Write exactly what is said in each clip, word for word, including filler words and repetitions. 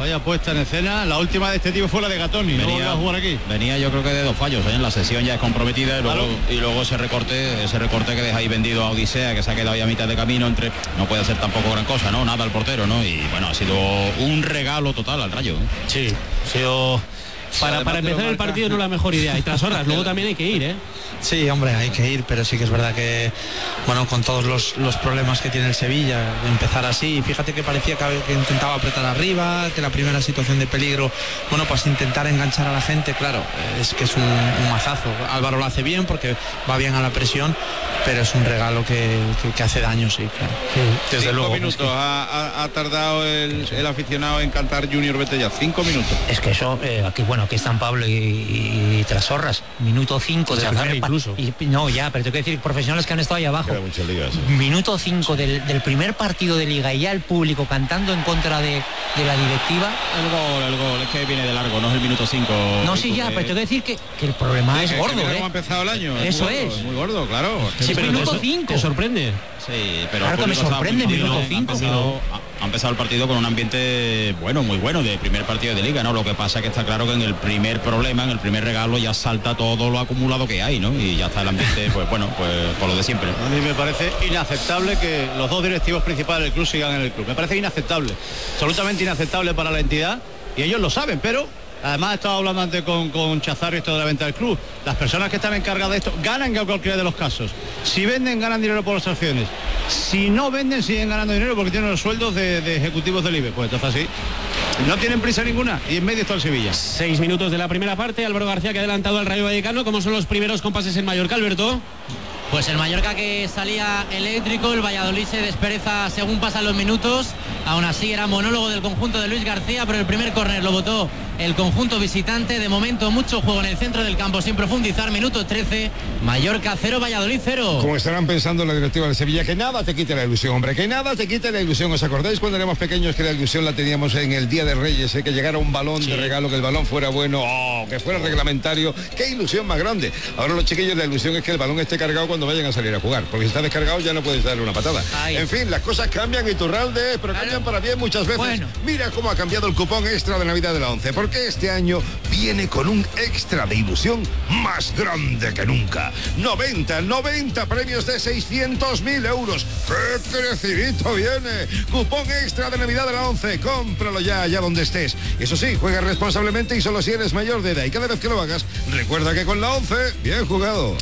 Vaya puesta en escena. La última de este tipo fue la de Gatoni. Venía, no a jugar aquí. Venía yo creo que de dos fallos, ¿eh? La sesión ya es comprometida y luego, claro. y luego ese recorte, ese recorte que deja ahí vendido a Odisea, que se ha quedado ya a mitad de camino entre. No puede hacer tampoco gran cosa, ¿no? Nada al portero, ¿no? Y bueno, ha sido un regalo total al Rayo, ¿eh? Sí, ha sido. Para, para empezar el partido no es la mejor idea. Y tras horas, luego también hay que ir, ¿eh? Sí, hombre, hay que ir, pero sí que es verdad que, bueno, con todos los, los problemas que tiene el Sevilla, empezar así, fíjate que parecía que, que intentaba apretar arriba, que la primera situación de peligro, bueno, pues intentar enganchar a la gente, claro, es que es un, un mazazo. Álvaro lo hace bien porque va bien a la presión, pero es un regalo que, que, que hace daño, sí, claro. Sí, desde luego. Cinco minutos ha, ha, ha tardado el, el aficionado en cantar Junior vete ya, cinco minutos. Es que eso, eh, aquí, bueno, aquí están Pablo y, y, y Trasorras, minuto cinco del primer pa- incluso. Y, no, ya, pero tengo que decir, profesionales que han estado ahí abajo. Ligas, sí. Minuto cinco del, del primer partido de Liga y ya el público cantando en contra de, de la directiva. El gol, el gol, es que viene de largo, no es el minuto cinco. No, sí, ya, pero tengo que decir que, que el problema Sí, es que, gordo, que ¿eh? ¿Cómo ha empezado el año? Eso muy gordo, es. Muy gordo, claro. Sí, pero minuto te, cinco. ¿Te sorprende? Sí, pero claro que me sorprende, minuto cinco. Ha empezado, ha empezado el partido con un ambiente bueno, muy bueno, de primer partido de Liga, ¿no? Lo que pasa es que está claro que en el primer problema, en el primer regalo, ya salta todo lo acumulado que hay, ¿no? Y ya está el ambiente, pues bueno, pues por lo de siempre. A mí me parece inaceptable que los dos directivos principales del club sigan en el club. Me parece inaceptable, absolutamente inaceptable para la entidad, y ellos lo saben, pero además he estado hablando antes con, con Chazarri esto de la venta del club. Las personas que están encargadas de esto ganan en cualquiera de los casos. Si venden, ganan dinero por las acciones. Si no venden, siguen ganando dinero porque tienen los sueldos de, de ejecutivos del I B E. Pues entonces así. No tienen prisa ninguna y en medio está el Sevilla. Seis minutos de la primera parte. Álvaro García que ha adelantado al Rayo Vallecano. ¿Cómo son los primeros compases en Mallorca, Alberto? Pues el Mallorca que salía eléctrico, el Valladolid se despereza según pasan los minutos. Aún así era monólogo del conjunto de Luis García, pero el primer córner lo votó el conjunto visitante. De momento mucho juego en el centro del campo sin profundizar. Minuto trece, Mallorca cero, Valladolid cero. Como estarán pensando en la directiva de Sevilla, que nada te quite la ilusión, hombre, que nada te quite la ilusión. ¿Os acordáis cuando éramos pequeños que la ilusión la teníamos en el Día de Reyes, eh? Que llegara un balón sí. de regalo, que el balón fuera bueno, oh, que fuera reglamentario? ¡Qué ilusión más grande! Ahora los chiquillos, la ilusión es que el balón esté cargado cuando vayan a salir a jugar, porque si está descargado ya no puedes darle una patada. Ay. En fin, las cosas cambian, Iturralde, pero claro. cambian para bien muchas veces. Bueno. Mira cómo ha cambiado el cupón extra de Navidad de la ONCE, porque este año viene con un extra de ilusión más grande que nunca. noventa, noventa premios de seiscientos mil euros. ¡Qué crecidito viene! Cupón extra de Navidad de la ONCE. Cómpralo ya, allá donde estés. Eso sí, juega responsablemente y solo si eres mayor de edad. Y cada vez que lo hagas, recuerda que con la ONCE, bien jugado.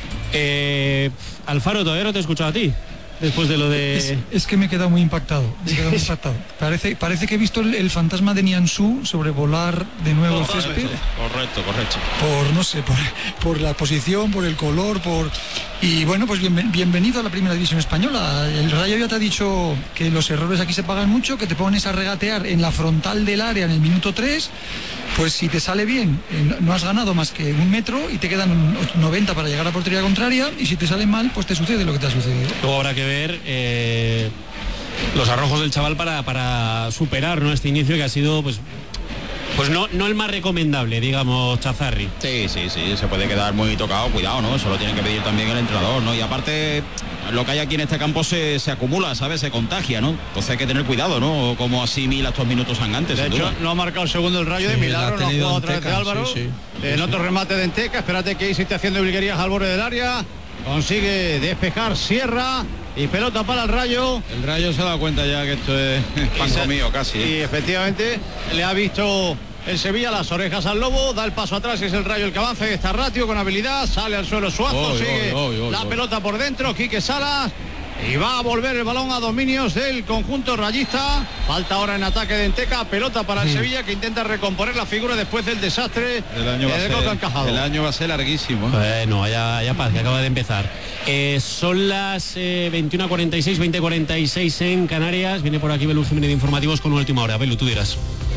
Eh, Alfaro, todavía no te he escuchado a ti. Después de lo de... Es, es que me he quedado muy impactado. Me he quedado muy impactado. Parece, parece que he visto el, el fantasma de Nianzú sobrevolar de nuevo el césped. Correcto, correcto. Por, no sé, por, por la posición, por el color, por... Y bueno, pues bien, bienvenido a la primera división española. El Rayo ya te ha dicho que los errores aquí se pagan mucho, que te pones a regatear en la frontal del área en el minuto tres. Pues si te sale bien, eh, no has ganado más que un metro y te quedan noventa para llegar a portería contraria, y si te sale mal, pues te sucede lo que te ha sucedido. Luego habrá que ver eh, los arrojos del chaval para, para superar, ¿no?, este inicio que ha sido, pues, pues no, no el más recomendable, digamos, Chazarri. Sí, sí, sí, se puede quedar muy tocado, cuidado, ¿no? Eso lo tiene que pedir también el entrenador, ¿no? Y aparte, lo que hay aquí en este campo se, se acumula, ¿sabes? Se contagia, ¿no? Entonces hay que tener cuidado, ¿no? Como asimila estos minutos sangantes. De hecho, duda. No ha marcado el segundo el Rayo, sí, de milagro, no ha jugado otra vez de Álvaro. Sí, sí. En sí, otro sí. remate de Enteca, espérate que Isi esté haciendo virguerías al borde del área. Consigue despejar Sierra y pelota para el Rayo. El Rayo se ha dado cuenta ya que esto es pan comido casi. ¿eh? Y efectivamente le ha visto el Sevilla las orejas al lobo, da el paso atrás, es el Rayo el que avanza y está Ratio con habilidad, sale al suelo Suazo, oh, sigue oh, oh, oh, la oh. pelota por dentro, Quique Salas. Y va a volver el balón a dominios del conjunto rayista. Falta ahora en ataque de Enteca. Pelota para el sí. Sevilla, que intenta recomponer la figura después del desastre. El año, va, ser, encajado. el año va a ser larguísimo. Bueno, ya, ya paz, que acaba de empezar. Eh, son las eh, veintiuna cuarenta y seis, veinte cuarenta y seis en Canarias. Viene por aquí Belu Jiménez de Informativos con una última hora. Belu, tú dirás.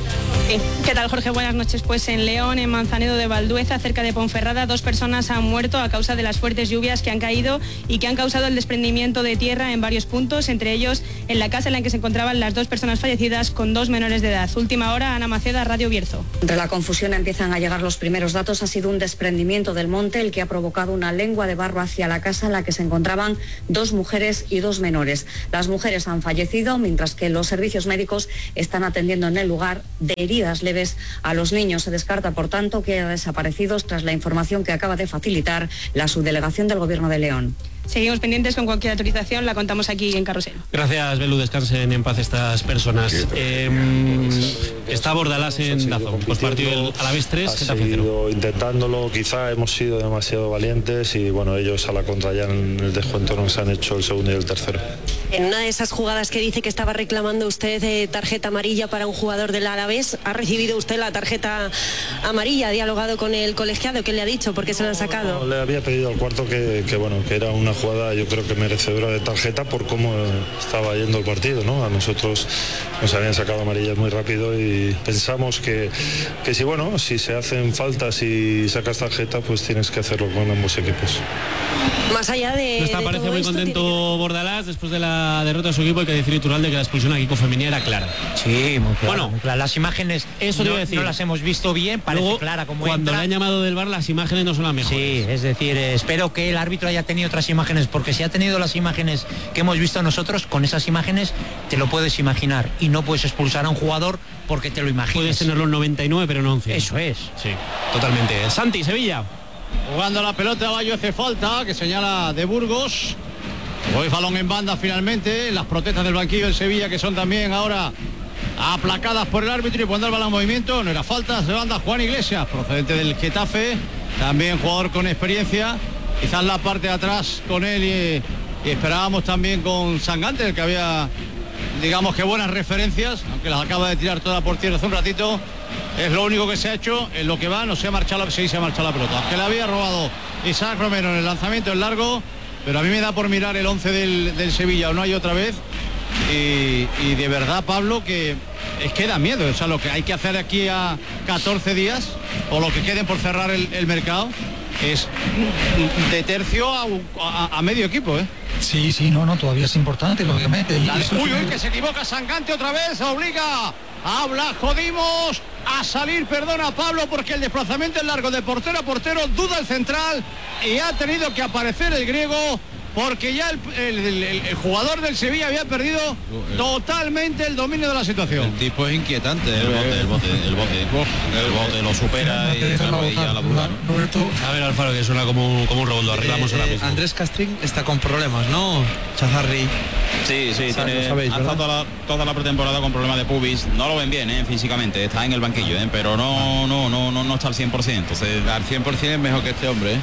Sí. ¿Qué tal, Jorge? Buenas noches. Pues en León, en Manzanedo de Valdueza, cerca de Ponferrada, dos personas han muerto a causa de las fuertes lluvias que han caído y que han causado el desprendimiento de tierra en varios puntos, entre ellos en la casa en la que se encontraban las dos personas fallecidas con dos menores de edad. Última hora, Ana Maceda, Radio Bierzo. Entre la confusión empiezan a llegar los primeros datos. Ha sido un desprendimiento del monte el que ha provocado una lengua de barro hacia la casa en la que se encontraban dos mujeres y dos menores. Las mujeres han fallecido, mientras que los servicios médicos están atendiendo en el lugar de heridas leves a los niños. Se descarta, por tanto, que haya desaparecidos tras la información que acaba de facilitar la subdelegación del Gobierno de León. Seguimos pendientes, con cualquier autorización la contamos aquí en Carrusel. Gracias, Belu, descansen en paz estas personas. Eh, está Bordalás en Dazón, pues partido el Alavés tres, Getafe cero. Intentándolo, quizá hemos sido demasiado valientes y bueno, ellos a la contra ya en el descuento nos han hecho el segundo y el tercero. En una de esas jugadas que dice que estaba reclamando usted eh, tarjeta amarilla para un jugador del Alavés, ¿ha recibido usted la tarjeta amarilla? ¿Ha dialogado con el colegiado? ¿Qué le ha dicho? ¿Por qué se la han sacado? No, le había pedido al cuarto que, que bueno, que era una jugada yo creo que merecedora de tarjeta por cómo estaba yendo el partido, ¿no? A nosotros nos habían sacado amarillas muy rápido y pensamos que, que si bueno, si se hacen faltas y sacas tarjeta, pues tienes que hacerlo con ambos equipos. Más allá de... No está, de parece muy esto, contento que... Bordalás después de la derrota de su equipo. Hay que decir natural de que la expulsión a Kiko Femení era clara. Sí, muy claro. Bueno, muy claro. Las imágenes eso no, te iba a decir. no las hemos visto bien, parece Luego, clara como cuando entra. le han llamado del V A R, las imágenes no son las mejores. Sí, es decir, eh, espero que el árbitro haya tenido otras imágenes, porque si ha tenido las imágenes que hemos visto nosotros, con esas imágenes te lo puedes imaginar y no puedes expulsar a un jugador porque te lo imaginas. Puedes tenerlo en noventa y nueve, pero no en cien. Eso es. Sí, totalmente. Santi, Sevilla. Jugando la pelota, Bayo hace falta, que señala de Burgos. Hoy balón en banda finalmente. Las protestas del banquillo del Sevilla, que son también ahora aplacadas por el árbitro, y cuando el balón en movimiento, no era falta, se banda Juan Iglesias, procedente del Getafe, también jugador con experiencia. Quizás la parte de atrás con él y, y esperábamos también con Sangante, el que había, digamos que buenas referencias, aunque las acaba de tirar toda por tierra hace un ratito. Es lo único que se ha hecho, en lo que va, no se ha marchado, sí se ha marchado la pelota, que le había robado Isaac Romero en el lanzamiento en largo, pero a mí me da por mirar el once del, del Sevilla, o no hay otra vez, y, y de verdad, Pablo, que es que da miedo. O sea, lo que hay que hacer aquí a catorce días, o lo que queden por cerrar el, el mercado, es de tercio a, a, a medio equipo, ¿eh? Sí, sí, no, no, todavía es importante, lógicamente. Y eso uy, es- uy, que se equivoca Sangante otra vez, obliga, habla, jodimos, a salir, perdona Pablo, porque el desplazamiento es largo de portero a portero, duda el central, y ha tenido que aparecer el griego, porque ya el, el, el, el jugador del Sevilla había perdido totalmente el dominio de la situación. El tipo es inquietante. El bote, el bote, el bote. El bote lo supera y, claro, y ya la duda, ¿no? A ver, Alfaro, que suena como un, como un reboldo. Arreglamos Eh, ahora eh, mismo. Andrés Castrín está con problemas, ¿no? Chazarri. Sí, sí, Sa- tiene, lo sabéis, ha ¿verdad? estado toda la, toda la pretemporada con problemas de pubis. No lo ven bien, ¿eh? Físicamente, está en el banquillo, ¿eh? Pero no, no, no, no, no está al cien por ciento. Entonces, al cien por ciento es mejor que este hombre, ¿eh?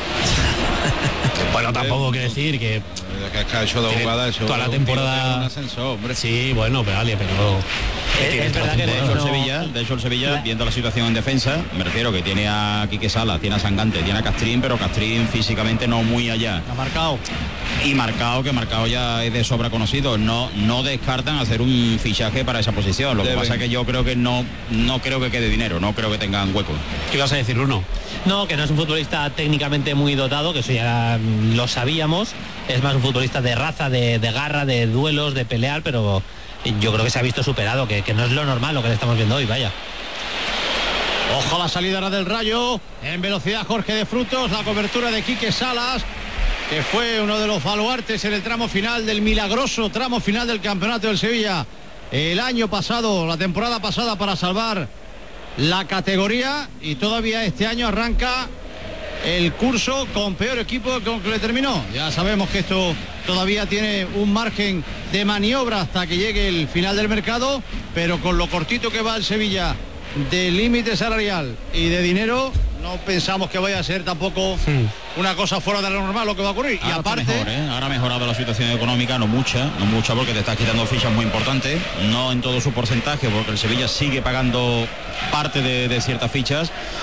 Bueno, tampoco quiere decir que que ha hecho dos tiene jugadas, eso toda la es un temporada. tiro de un ascensor, hombre. Sí, bueno, pero vale, pero Es, tiene es toda la verdad que de hecho, el temporada. Sevilla, de hecho el Sevilla, viendo la situación en defensa, me refiero que tiene a Quique Sala, tiene a Sangante, tiene a Castrín, pero Castrín físicamente no muy allá. Ha marcado. Y marcado, que marcado ya es de sobra conocido. No, no descartan hacer un fichaje para esa posición. Lo que Deben. pasa es que yo creo que no, no creo que quede dinero, no creo que tengan hueco. ¿Qué ibas a decir, Bruno? No, que no es un futbolista técnicamente muy dotado, que eso ya mm, lo sabíamos. Es más un futbolista de raza, de, de garra, de duelos, de pelear, pero yo creo que se ha visto superado, que, que no es lo normal lo que le estamos viendo hoy, vaya. Ojo a la salida ahora del Rayo, en velocidad Jorge de Frutos, la cobertura de Quique Salas, que fue uno de los baluartes en el tramo final del milagroso tramo final del campeonato del Sevilla el año pasado, la temporada pasada, para salvar la categoría, y todavía este año arranca el curso con peor equipo con que le terminó. Ya sabemos que esto todavía tiene un margen de maniobra hasta que llegue el final del mercado, pero con lo cortito que va el Sevilla de límite salarial y de dinero, no pensamos que vaya a ser tampoco una cosa fuera de lo normal lo que va a ocurrir. Ahora y aparte, está mejor, ¿eh? Ahora ha mejorado la situación económica, no mucha, no mucha, porque te estás quitando fichas muy importantes, no en todo su porcentaje, porque el Sevilla sigue pagando parte de, de ciertas fichas,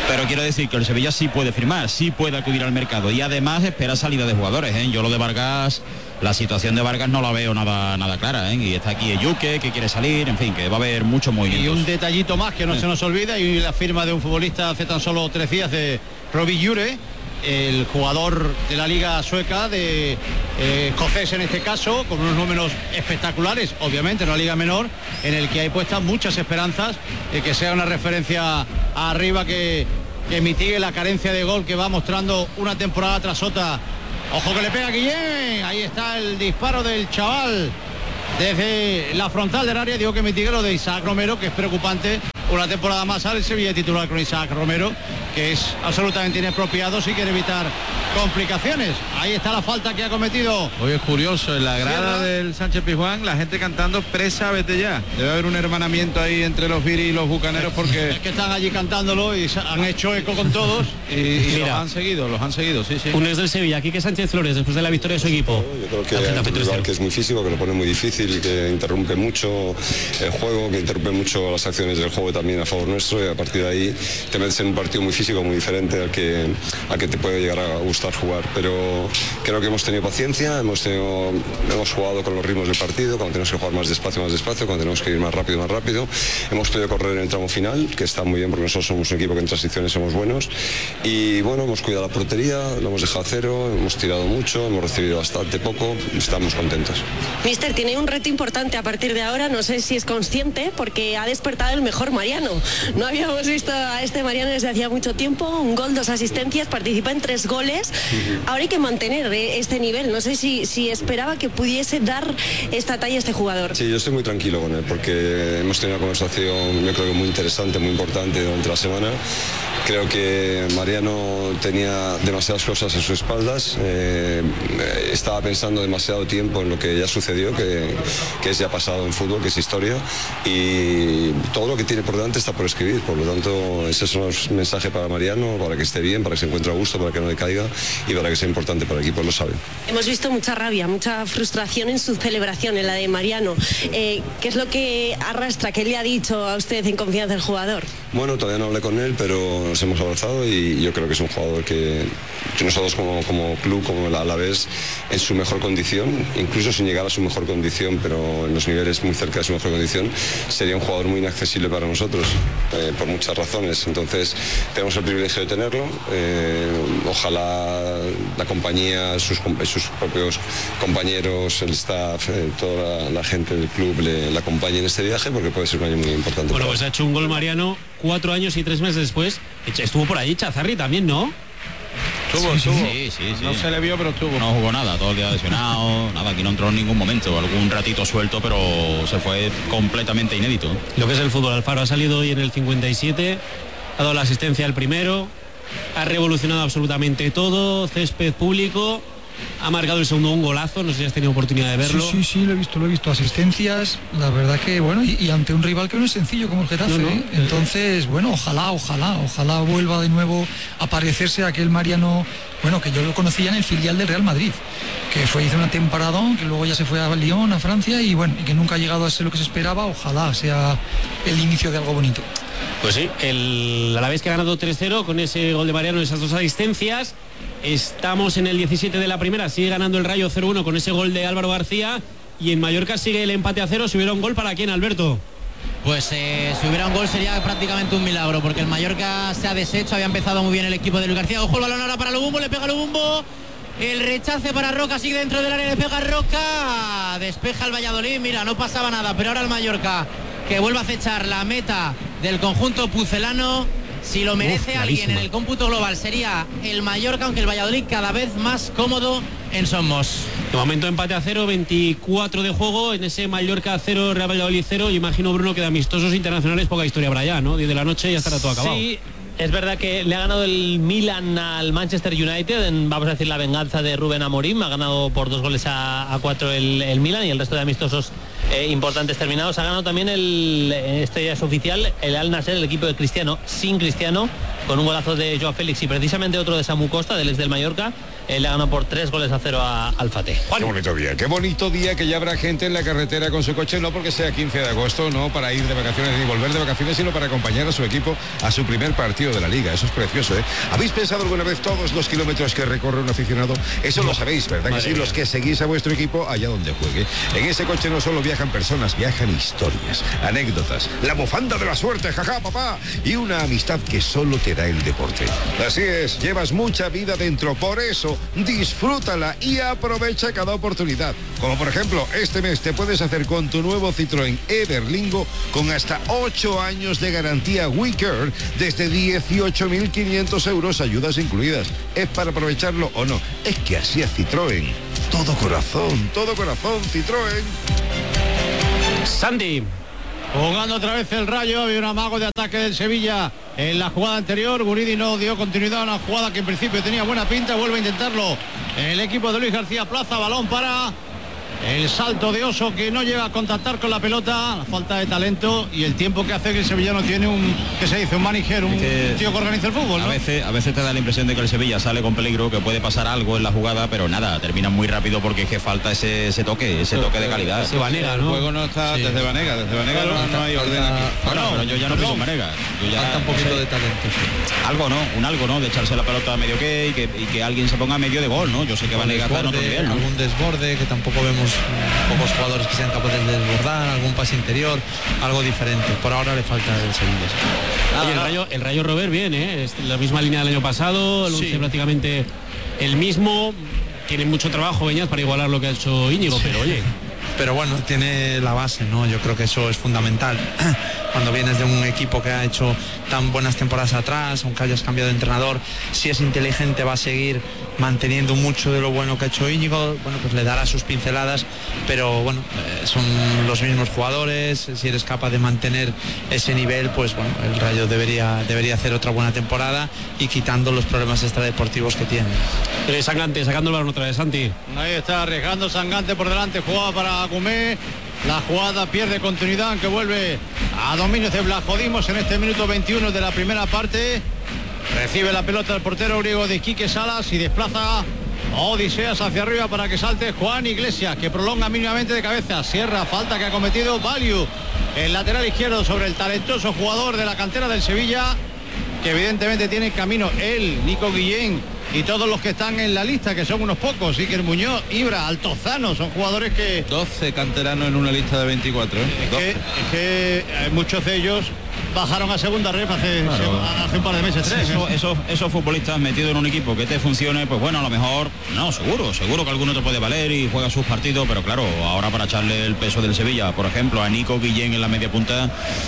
Pero quiero decir que el Sevilla sí puede firmar, sí puede acudir al mercado y además espera salida de jugadores, ¿eh? Yo lo de Vargas, la situación de Vargas no la veo nada nada clara, ¿eh? Y está aquí Eyuke, que quiere salir, en fin, que va a haber muchos movimientos. Y un detallito más que no sí. se nos olvida, y la firma de un futbolista hace tan solo tres días, de Robbie Jure, el jugador de la liga sueca, de eh, escocés en este caso, con unos números espectaculares, obviamente en una liga menor, en el que hay puestas muchas esperanzas de que sea una referencia arriba que, que mitigue la carencia de gol que va mostrando una temporada tras otra. Ojo que le pega Guillén, ahí está el disparo del chaval desde la frontal del área. Digo que mitigue lo de Isaac Romero, que es preocupante. Una temporada más al Sevilla titular con Isaac Romero, que es absolutamente inapropiado si quiere evitar complicaciones. Ahí está la falta que ha cometido. Hoy es curioso, en la grada Sierra. del Sánchez Pizjuán, la gente cantando Presa, vete ya. Debe haber un hermanamiento ahí entre los Viri y los bucaneros, porque es que están allí cantándolo y han hecho eco con todos. y, y Mira. los han seguido, los han seguido, sí, sí. Un ex del Sevilla, Quique Sánchez Flores, después de la victoria de su equipo. Yo creo que es un rival que es muy físico, que lo pone muy difícil, que interrumpe mucho el juego, que interrumpe mucho las acciones del juego también a favor nuestro, y a partir de ahí te metes en un partido muy físico, muy diferente al que, al que te puede llegar a gustar jugar. Pero creo que hemos tenido paciencia, hemos, tenido, hemos jugado con los ritmos del partido, cuando tenemos que jugar más despacio, más despacio, cuando tenemos que ir más rápido, más rápido. Hemos podido correr en el tramo final, que está muy bien porque nosotros somos un equipo que en transiciones somos buenos. Y bueno, hemos cuidado la portería, lo hemos dejado a cero, hemos tirado mucho, hemos recibido bastante poco, estamos contentos. Mister, tiene un reto importante a partir de ahora, no sé si es consciente, porque ha despertado el mejor Mariano. No habíamos visto a este Mariano desde hacía mucho tiempo, un gol, dos asistencias, participa en tres goles. Ahora hay que mantener este nivel, no sé si, si esperaba que pudiese dar esta talla a este jugador. Sí, yo estoy muy tranquilo con él porque hemos tenido una conversación, yo creo que muy interesante, muy importante durante la semana. Creo que Mariano tenía demasiadas cosas en sus espaldas, eh, estaba pensando demasiado tiempo en lo que ya sucedió, que, que es ya pasado en fútbol, que es historia, y todo lo que tiene por delante está por escribir. Por lo tanto, ese es un mensaje para Mariano, para que esté bien, para que se encuentre a gusto, para que no decaiga y para que sea importante para el equipo, lo sabe. Hemos visto mucha rabia, mucha frustración en su celebración, en la de Mariano. Eh, ¿Qué es lo que arrastra? ¿Qué le ha dicho a usted en confianza el jugador? Bueno, todavía no hablé con él, pero nos hemos abrazado y yo creo que es un jugador que, que nosotros como, como club, como el Alavés, en su mejor condición, incluso sin llegar a su mejor condición, pero en los niveles muy cerca de su mejor condición, sería un jugador muy inaccesible para nosotros, eh, por muchas razones. Entonces, tenemos el privilegio de tenerlo. Eh, ojalá la compañía, sus, sus propios compañeros, el staff, eh, toda la, la gente del club le, le acompañe en este viaje, porque puede ser un año muy importante. Bueno, pues ha hecho un gol Mariano cuatro años y tres meses después. Estuvo por allí Chazarri también, ¿no? Estuvo, estuvo. Sí, sí, sí. No se le vio, pero estuvo. No jugó nada, todo el día lesionado, nada, aquí no entró en ningún momento, algún ratito suelto, pero se fue completamente inédito. Lo que es el fútbol, Alfaro ha salido hoy en el cincuenta y siete, ha dado la asistencia al primero, ha revolucionado absolutamente todo, césped público, ha marcado el segundo un golazo, no sé si has tenido oportunidad de verlo. Sí, sí, sí, lo he visto, lo he visto, asistencias, la verdad que bueno, y, y ante un rival que no es sencillo como el Getafe, No, no. ¿eh? Entonces, bueno, ojalá, ojalá, ojalá vuelva de nuevo a parecerse a aquel Mariano, bueno, que yo lo conocía en el filial del Real Madrid, que fue, hizo una temporada, que luego ya se fue a Lyon, a Francia, y bueno, y que nunca ha llegado a ser lo que se esperaba, ojalá sea el inicio de algo bonito. Pues sí, el Alavés que ha ganado tres cero con ese gol de Mariano, esas dos asistencias. Estamos en el diecisiete de la primera, sigue ganando el Rayo cero uno con ese gol de Álvaro García, y en Mallorca sigue el empate a cero. Si hubiera un gol, ¿para quién, Alberto? Pues eh, si hubiera un gol sería prácticamente un milagro, porque el Mallorca se ha deshecho, había empezado muy bien el equipo de Luis García. Ojo el balón ahora para Lubumbo, le pega Lubumbo, el rechace para Roca, sigue dentro del área, le pega Roca, despeja el Valladolid, mira, no pasaba nada, pero ahora el Mallorca que vuelve a acechar la meta del conjunto pucelano. Si lo merece Uf, alguien en el cómputo global sería el Mallorca, aunque el Valladolid cada vez más cómodo en Somos. De momento empate a cero, veinticuatro de juego, en ese Mallorca cero, Real Valladolid cero. Yo imagino, Bruno, que de amistosos internacionales poca historia habrá ya, ¿no? diez de la noche y ya estará todo acabado. Sí, es verdad que le ha ganado el Milan al Manchester United, en, vamos a decir, la venganza de Rubén Amorim. Ha ganado por dos goles a, a cuatro el, el Milan, y el resto de amistosos eh, importantes terminados. Ha ganado también el, este ya es oficial, el Al Nassr, el equipo de Cristiano, sin Cristiano, con un golazo de Joao Félix y precisamente otro de Samu Costa, del ex del Mallorca. eh, le ganó por tres goles a cero a, al Fateh. Qué bonito día, qué bonito día que ya habrá gente en la carretera con su coche, no porque sea quince de agosto, no para ir de vacaciones ni volver de vacaciones, sino para acompañar a su equipo a su primer partido de la Liga. Eso es precioso, ¿eh? ¿Habéis pensado alguna vez todos los kilómetros que recorre un aficionado? Eso lo sabéis, ¿verdad? Que sí, los que seguís a vuestro equipo allá donde juegue. En ese coche no solo viajan personas, viajan historias, anécdotas, la bufanda de la suerte, jaja, papá, y una amistad que solo te da el deporte. Así es, llevas mucha vida dentro, por eso disfrútala y aprovecha cada oportunidad. Como por ejemplo, este mes te puedes hacer con tu nuevo Citroën Everlingo con hasta ocho años de garantía WeCare desde dieciocho mil quinientos euros, ayudas incluidas. ¿Es para aprovecharlo o no? Es que así es Citroën. Todo corazón, todo corazón, Citroën. Sandy. Jugando otra vez el Rayo, había un amago de ataque del Sevilla en la jugada anterior. Guridi no dio continuidad a una jugada que en principio tenía buena pinta, vuelve a intentarlo el equipo de Luis García Plaza, balón para el salto de Oso, que no llega a contactar con la pelota, la falta de talento y el tiempo que hace que el sevillano tiene un, que se dice, un manager, un que tío que organiza el fútbol, ¿no? A veces, a veces te da la impresión de que el Sevilla sale con peligro, que puede pasar algo en la jugada, pero nada, termina muy rápido porque es que falta ese, ese toque, ese toque de calidad. Ese Vanega, ¿no? El juego no está sí. desde Vanega, desde Vanega pero no, no hay orden aquí. Bueno, pero yo ya no pienso en Vanega. Yo ya, falta un poquito no sé, de talento. Algo, ¿no? Un algo, ¿no? De echarse la pelota a medio que y que, y que alguien se ponga a medio de gol, ¿no? Yo sé que Vanega está en otro nivel, ¿no? Algún desborde, que tampoco vemos pocos jugadores que sean capaces de desbordar, algún pase interior, algo diferente. Por ahora le falta el Sevilla. Ah, el Rayo, el Rayo Robert bien, ¿eh? Es la misma línea del año pasado, el once sí. prácticamente el mismo. Tiene mucho trabajo Beñat para igualar lo que ha hecho Íñigo, sí. pero oye. Pero bueno, tiene la base, ¿no? Yo creo que eso es fundamental. Cuando vienes de un equipo que ha hecho tan buenas temporadas atrás, aunque hayas cambiado de entrenador, si es inteligente va a seguir manteniendo mucho de lo bueno que ha hecho Íñigo, bueno, pues le dará sus pinceladas, pero bueno, eh, son los mismos jugadores, si eres capaz de mantener ese nivel, pues bueno, el Rayo debería, debería hacer otra buena temporada y quitando los problemas extradeportivos que tiene. Eh, Sangante, sacando el balón otra vez, Santi. Ahí está arriesgando Sangante por delante, jugaba para Gumé. La jugada pierde continuidad, aunque vuelve a dominio de Blajodimos en este minuto veintiuno de la primera parte. Recibe la pelota el portero griego de Quique Salas y desplaza a Odiseas hacia arriba para que salte Juan Iglesias, que prolonga mínimamente de cabeza. Cierra, falta que ha cometido Valiu, el lateral izquierdo, sobre el talentoso jugador de la cantera del Sevilla, que evidentemente tiene camino él, Nico Guillén y todos los que están en la lista, que son unos pocos. Iker Muñoz, Ibra, Altozano, son jugadores que... doce canteranos en una lista de veinticuatro. ¿eh? Es, que, es que muchos de ellos bajaron a segunda red hace, claro. hace un par de meses, tres. Eso, esos, esos futbolistas metidos en un equipo que te funcione, pues bueno, a lo mejor, no, seguro, seguro que alguno te puede valer y juega sus partidos, pero claro, ahora para echarle el peso del Sevilla, por ejemplo, a Nico Guillén en la media punta,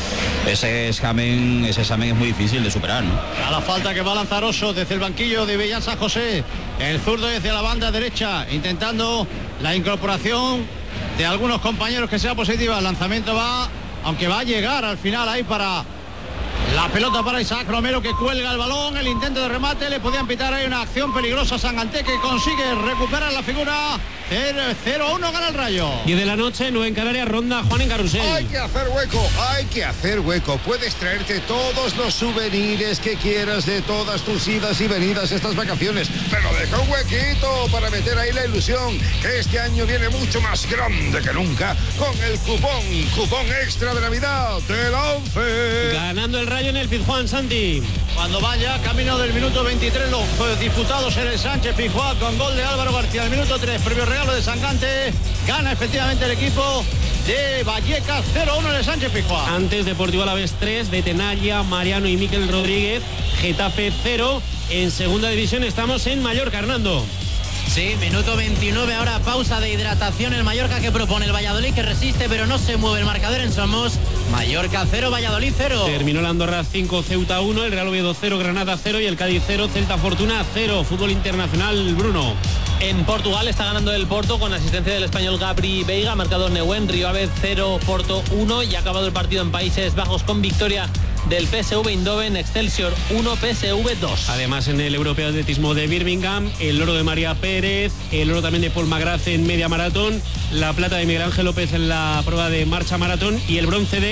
ese examen, ese examen es muy difícil de superar, ¿no? A la falta que va a lanzar Oso desde el banquillo de Bellán San José, el zurdo desde la banda derecha, intentando la incorporación de algunos compañeros que sea positiva. El lanzamiento va, aunque va a llegar al final ahí para la pelota para Isaac Romero, que cuelga el balón, el intento de remate, le podían pitar ahí una acción peligrosa a Sangante, que consigue recuperar la figura. cero a uno gana el Rayo. diez de la noche, nueve en Canarias, ronda Juan en Carrusel. Hay que hacer hueco, hay que hacer hueco. Puedes traerte todos los souvenirs que quieras de todas tus idas y venidas estas vacaciones, pero deja un huequito para meter ahí la ilusión, que este año viene mucho más grande que nunca con el cupón, cupón extra de Navidad de la ONCE. Ganando el Rayo en el Pizjuán, Santi. Cuando vaya camino del minuto veintitrés, los disputados en el Sánchez Pizjuán, con gol de Álvaro García al minuto tres, previo regalo de Sangante, gana efectivamente el equipo de Vallecas, cero a uno en el Sánchez Pizjuán. Antes Deportivo Alavés tres, de Tenalla, Mariano y Miquel Rodríguez, Getafe cero. En segunda división estamos en Mallorca, Hernando. Sí, minuto veintinueve, ahora pausa de hidratación. El Mallorca, que propone el Valladolid, que resiste pero no se mueve el marcador en Somos. Mallorca cero, Valladolid cero. Terminó el Andorra cinco, Ceuta uno, el Real Oviedo cero, Granada cero y el Cádiz cero, Celta Fortuna cero. Fútbol internacional, Bruno. En Portugal está ganando el Porto con asistencia del español Gabri Veiga, marcador Neuen, Río Ave cero, Porto uno, y ha acabado el partido en Países Bajos con victoria del P S V Eindhoven, Excelsior uno, P S V dos. Además, en el Europeo de Atletismo de Birmingham, el oro de María Pérez, el oro también de Paul McGrath en media maratón, la plata de Miguel Ángel López en la prueba de marcha maratón y el bronce de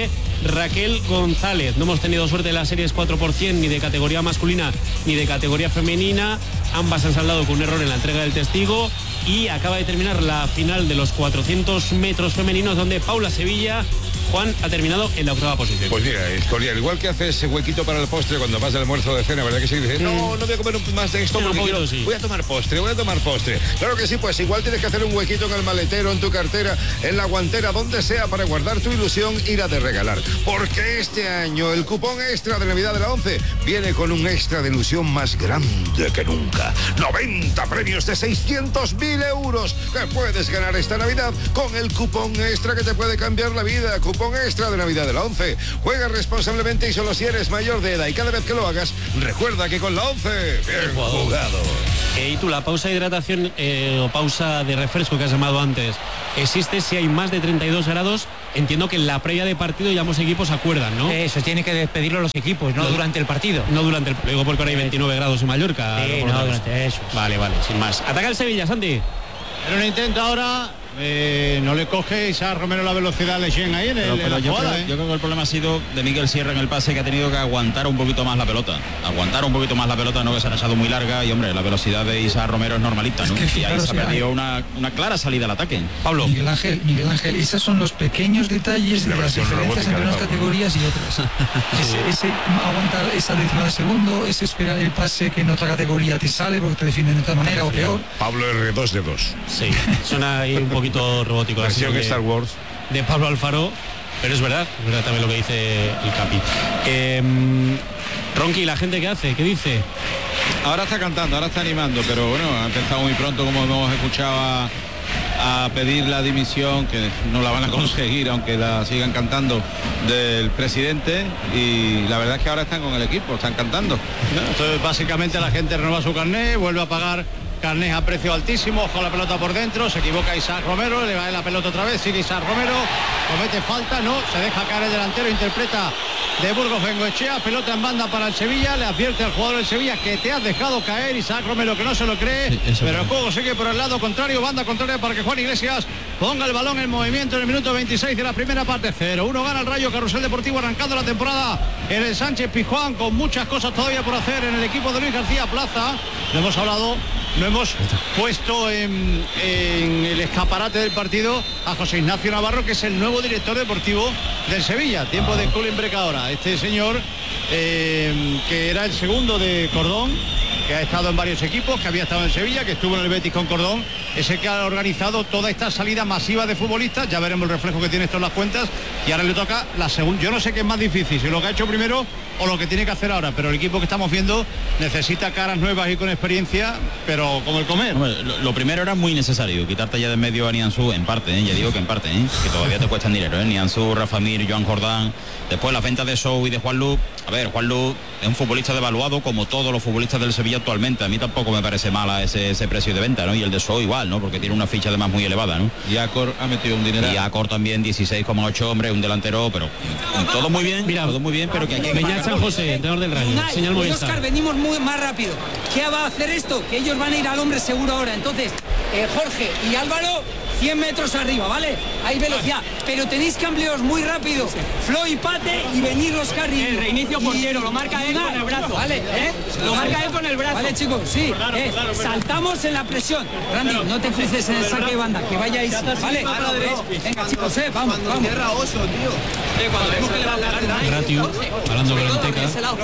Raquel González. No hemos tenido suerte en las series cuatro por cien ni de categoría masculina ni de categoría femenina. Ambas han saldado con un error en la entrega del testigo. Y acaba de terminar la final de los cuatrocientos metros femeninos, donde Paula Sevilla, Juan, ha terminado en la octava posición. Pues mira, Escorial, igual que haces ese huequito para el postre cuando vas al almuerzo de cena, ¿verdad que sí? Dices, mm. no, no voy a comer más de esto porque poquito, quiero, sí. voy a tomar postre, voy a tomar postre. Claro que sí, pues igual tienes que hacer un huequito en el maletero, en tu cartera, en la guantera, donde sea, para guardar tu ilusión y la de regalar. Porque este año el cupón extra de Navidad de la ONCE viene con un extra de ilusión más grande que nunca. noventa premios de seiscientos mil euros que puedes ganar esta Navidad con el cupón extra que te puede cambiar la vida. Cupón extra de Navidad de la ONCE. Juega responsablemente y solo si eres mayor de edad, y cada vez que lo hagas, recuerda que con la ONCE, bien jugado. Eh, y tú, la pausa de hidratación eh, o pausa de refresco que has llamado antes, existe si hay más de treinta y dos grados. Entiendo que en la previa de partido ya ambos equipos acuerdan, ¿no? Eso, tiene que despedirlo los equipos, no, no durante el partido. No durante el... Digo porque ahora hay veintinueve grados en Mallorca. Sí, no, durante eso. Vale, vale, sin más. Ataca el Sevilla, Santi. Pero un intento ahora, eh, no le coge Isaac Romero la velocidad a Leyen ahí en, el, pero, pero en la yo, jugada, creo, ¿eh? yo creo que el problema ha sido de Miguel Sierra en el pase, que ha tenido que aguantar un poquito más la pelota. Aguantar un poquito más la pelota, no que se ha echado muy larga, y hombre, la velocidad de Isaac Romero es normalita, ¿no? Es que, y ahí claro, se ha perdido una, una clara salida al ataque. Pablo. Miguel Ángel, Miguel Ángel, esos son los pequeños detalles de las diferencias entre unas categorías y otras. ese, ese aguantar esa décima de segundo, ese esperar el pase que en otra categoría te sale porque te defienden de otra manera o peor. Pablo R dos de dos. Sí, suena ahí un poquito robótico. La versión de Star Wars. De Pablo Alfaro, pero es verdad, es verdad también lo que dice el Capi. Eh, Ronqui, ¿la gente qué hace? ¿Qué dice? Ahora está cantando, ahora está animando, pero bueno, ha empezado muy pronto, como hemos escuchado, a, a pedir la dimisión, que no la van a conseguir, aunque la sigan cantando, del presidente, y la verdad es que ahora están con el equipo, están cantando. Entonces, básicamente la gente renueva su carnet, vuelve a pagar carnet a precio altísimo, ojo la pelota por dentro, se equivoca Isaac Romero, le va la pelota otra vez, sigue Isaac Romero, comete falta, no, se deja caer el delantero, interpreta de Burgos Bengoechea, pelota en banda para el Sevilla, le advierte al jugador del Sevilla que te has dejado caer, Isaac Romero, que no se lo cree, sí, pero el juego sigue por el lado contrario, banda contraria para que Juan Iglesias ponga el balón en movimiento en el minuto veintiséis de la primera parte. Cero uno gana el Rayo Carrusel Deportivo, arrancando la temporada en el Sánchez Pizjuán, con muchas cosas todavía por hacer en el equipo de Luis García Plaza. Lo hemos hablado, lo hemos puesto en, en el escaparate del partido a José Ignacio Navarro, que es el nuevo director deportivo del Sevilla. Tiempo ah. de cooling break ahora. Este señor, eh, que era el segundo de Cordón, que ha estado en varios equipos, que había estado en Sevilla, que estuvo en el Betis con Cordón, ese que ha organizado toda esta salida masiva de futbolistas. Ya veremos el reflejo que tiene esto en las cuentas, y ahora le toca la segunda. Yo no sé qué es más difícil, si lo que ha hecho primero o lo que tiene que hacer ahora, pero el equipo que estamos viendo necesita caras nuevas y con experiencia, pero como el comer. Hombre, lo, lo primero era muy necesario, quitarte ya de medio a Nianzú, en parte, ¿eh? Ya digo que en parte, ¿eh? Que todavía te cuestan dinero, ¿eh? Nianzú, Rafa Mir, Joan Jordán, después las ventas de Sou y de Juan Lu. A ver, Juan Lu es un futbolista devaluado como todos los futbolistas del Sevilla actualmente. A mí tampoco me parece mala ese, ese precio de venta, ¿no? Y el de Sou igual, ¿no? Porque tiene una ficha además muy elevada, ¿no? Y Acor ha metido un dinero. Y Acor también dieciséis coma ocho, hombre, un delantero, pero todo muy bien, mira, todo muy bien, pero que hay que... Beñat San José, entrenador del Rayo. Unai, Señal pues Oscar, venimos muy más rápido. ¿Qué va a hacer esto? Que ellos van a ir al hombre seguro ahora. Entonces, eh, Jorge y Álvaro, cien metros arriba, ¿vale? Hay velocidad, pero tenéis que ampliaros muy rápido. Flo y Pate y venir los carriles. El reinicio portero, lo marca él con el brazo. Vale, ¿eh? Lo marca él con el brazo. Vale, chicos, sí. Claro, eh, claro, claro. Saltamos en la presión. Randy, no te cruces en el saque de banda, que vayáis, ¿vale? Venga, chicos, eh, vamos, vamos. Oso, tío. Cuando vemos que le va a pegar Ratio, hablando con Anteca.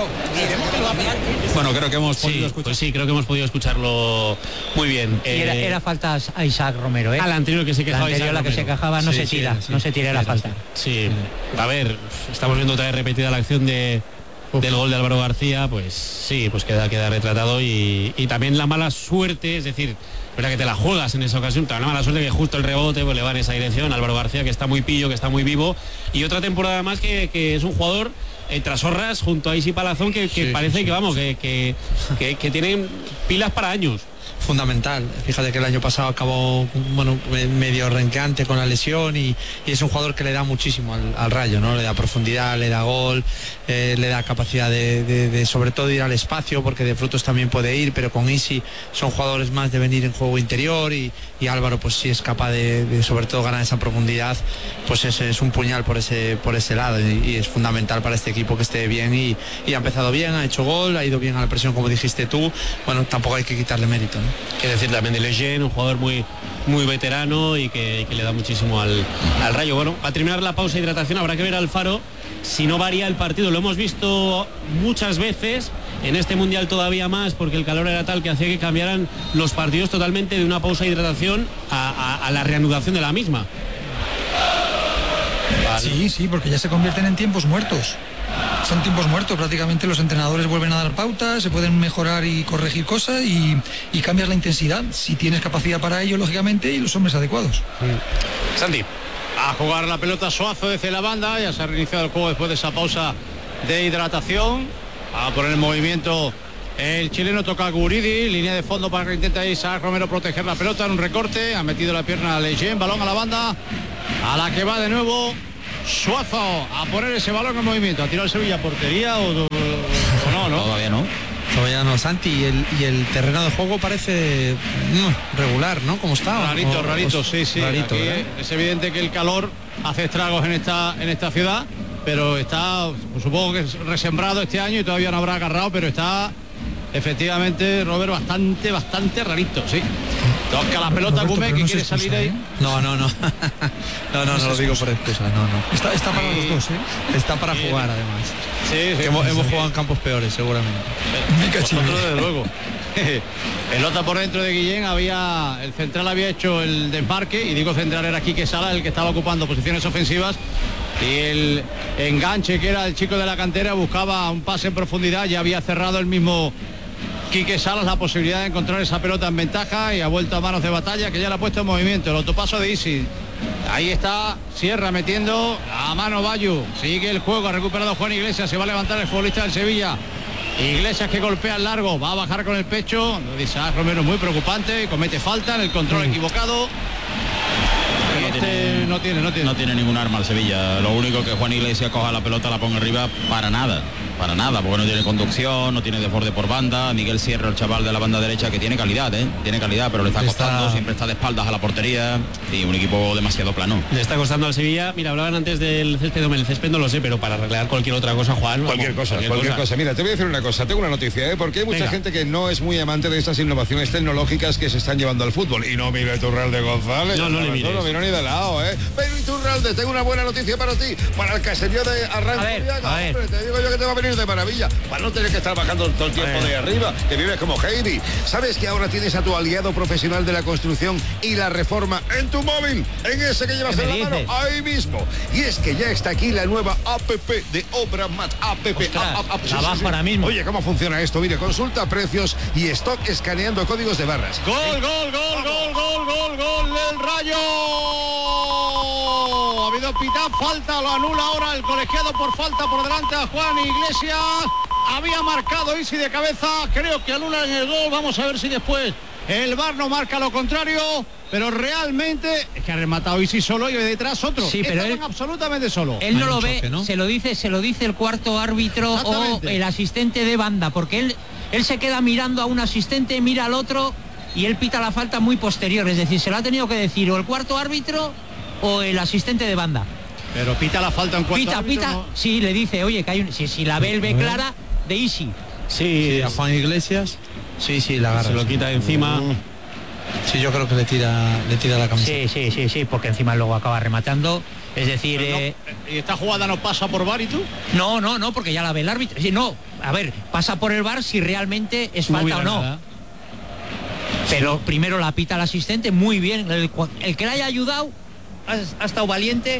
Bueno, creo que hemos podido sí, escuchar. Pues sí, creo que hemos podido escucharlo muy bien. Y era, eh, era falta a Isaac Romero, ¿eh? Al anterior que se quejaba. La anterior, Isaac la que se quejaba, no sí, se tira, sí, sí, no se tira, era falta. Sí, a ver, estamos viendo otra vez repetida la acción de del gol de Álvaro García, pues sí, pues queda, queda retratado, y, y también la mala suerte, es decir, verdad que te la juegas en esa ocasión, la mala suerte que justo el rebote pues le va en esa dirección. Álvaro García, que está muy pillo, que está muy vivo, y otra temporada más que, que es un jugador eh, tras horras junto a Isi Palazón, que, que sí, parece sí, que vamos, sí. Que, que, que, que tienen pilas para años. fundamental. Fíjate que el año pasado acabó bueno, medio renqueante con la lesión y, y es un jugador que le da muchísimo al, al Rayo, ¿no? Le da profundidad, le da gol, eh, le da capacidad de, de, de sobre todo ir al espacio, porque de Frutos también puede ir, pero con Isi son jugadores más de venir en juego interior y, y Álvaro pues sí es capaz de, de sobre todo ganar esa profundidad, pues ese es un puñal por ese, por ese lado y, y es fundamental para este equipo que esté bien y, y ha empezado bien, ha hecho gol, ha ido bien a la presión como dijiste tú, bueno, tampoco hay que quitarle mérito, ¿no? Quiero decir también de Lejeune, un jugador muy, muy veterano y que, que le da muchísimo al, al Rayo. Bueno, a terminar la pausa de hidratación habrá que ver al Faro si no varía el partido. Lo hemos visto muchas veces, en este Mundial todavía más, porque el calor era tal que hacía que cambiaran los partidos totalmente de una pausa de hidratación a, a, a la reanudación de la misma. Vale. Sí, sí, porque ya se convierten en tiempos muertos. Son tiempos muertos, prácticamente los entrenadores vuelven a dar pautas, se pueden mejorar y corregir cosas y, y cambias la intensidad, si tienes capacidad para ello, lógicamente, y los hombres adecuados. Mm. Santi. A jugar la pelota Suazo desde la banda, ya se ha reiniciado el juego después de esa pausa de hidratación. A poner en movimiento el chileno, toca a Guridi, línea de fondo para que intenta Isaac Romero proteger la pelota en un recorte, ha metido la pierna a Lejeune, balón a la banda, a la que va de nuevo Suazo a poner ese balón en movimiento. ¿Ha tirado el Sevilla portería o, o, o no, no? Todavía no. Todavía no, Santi, y el, y el terreno de juego parece no, regular, ¿no? ¿Cómo está? Rarito, o, rarito, o, sí, sí. Rarito, Aquí es evidente que el calor hace estragos en esta, en esta ciudad, pero está, pues, supongo que es resembrado este año y todavía no habrá agarrado, pero está efectivamente, Robert, bastante, bastante rarito, sí. Toca la pelota Gumé, que no quiere salir ahí. No, no, no. no, no, no, no lo digo por excusa, no, no. Está, está para sí. los dos, ¿eh? Está para sí. jugar, además. Sí, sí. Hemos, sí, hemos sí. jugado en campos peores, seguramente. Nosotros, desde luego. Pelota por dentro de Guillén, había el central había hecho el desmarque, y digo central era Quique Sala el que estaba ocupando posiciones ofensivas, y el enganche que era el chico de la cantera buscaba un pase en profundidad, ya había cerrado el mismo Quique Salas la posibilidad de encontrar esa pelota en ventaja y ha vuelto a manos de Batalla, que ya la ha puesto en movimiento. El autopaso de Isi, ahí está Sierra metiendo a mano Bayu, sigue el juego, ha recuperado Juan Iglesias, se va a levantar el futbolista del Sevilla. Iglesias que golpea el largo, va a bajar con el pecho, lo dice ah, Romero, muy preocupante, comete falta en el control mm. equivocado. No, este tiene, no tiene, no tiene. No tiene ningún arma el Sevilla. Lo único que Juan Iglesias coja la pelota, la ponga arriba, para nada. Para nada, porque no tiene conducción, no tiene desborde por banda. Miguel Sierra, el chaval de la banda derecha, que tiene calidad, ¿eh? Tiene calidad, pero le está costando, está... siempre está de espaldas a la portería. Y un equipo demasiado plano. Le está costando al Sevilla. Mira, hablaban antes del césped, el césped no lo sé, pero para arreglar cualquier otra cosa, Juan. Cualquier vamos, cosa, cualquier, cualquier cosa. cosa. Mira, te voy a decir una cosa, tengo una noticia, ¿eh? Porque hay mucha Venga. gente que no es muy amante de estas innovaciones tecnológicas que se están llevando al fútbol. Y no mire Iturralde de González. No, no le mires. No miro ni de lado, ¿eh? Pero Iturralde, tengo una buena noticia para ti. Para el caserío de Arranco. A ver, Viaga, a ver. hombre, te digo yo que te va a venir de maravilla. Para no tener que estar bajando todo el tiempo de arriba, que vives como Heidi. ¿Sabes que ahora tienes a tu aliado profesional de la construcción y la reforma en tu móvil? En ese que llevas en la mano, ahí mismo. Y es que ya está aquí la nueva app de Obramat. App. Ostras, app, app, la bajo ahora mismo. Oye, ¿cómo funciona esto? Mire, consulta precios y stock escaneando códigos de barras. Gol, gol, gol, gol, gol, gol, gol del Rayo. Ha habido pitán, falta, lo anula ahora el colegiado por falta por delante a Juan Iglesias. Había marcado Isi de cabeza, creo que anulan el gol, vamos a ver si después el V A R no marca lo contrario, pero realmente es que ha rematado Isi solo y detrás otro. Sí, pero él, absolutamente solo. Él no lo ve, choque, ¿no? se lo dice, se lo dice el cuarto árbitro o el asistente de banda, porque él, él se queda mirando a un asistente, mira al otro y él pita la falta muy posterior, es decir, se lo ha tenido que decir o el cuarto árbitro o el asistente de banda. Pero pita la falta en cuarto Pita, árbitro, pita, ¿no? sí, le dice, oye, que hay un, si, si la ve, él ve clara de Isi. Sí, sí, a Juan Iglesias. Sí, sí, la agarra. Se lo quita de encima. Sí, yo creo que le tira, le tira la camiseta. Sí, sí, sí, sí, porque encima luego acaba rematando. Es decir, no, eh, ¿y esta jugada no pasa por V A R y tú? No, no, no, porque ya la ve el árbitro. Sí, no, a ver, pasa por el V A R si realmente es no falta o no. Nada. Pero sí. Primero la pita el asistente, muy bien. El, el que le haya ayudado ha, ha estado valiente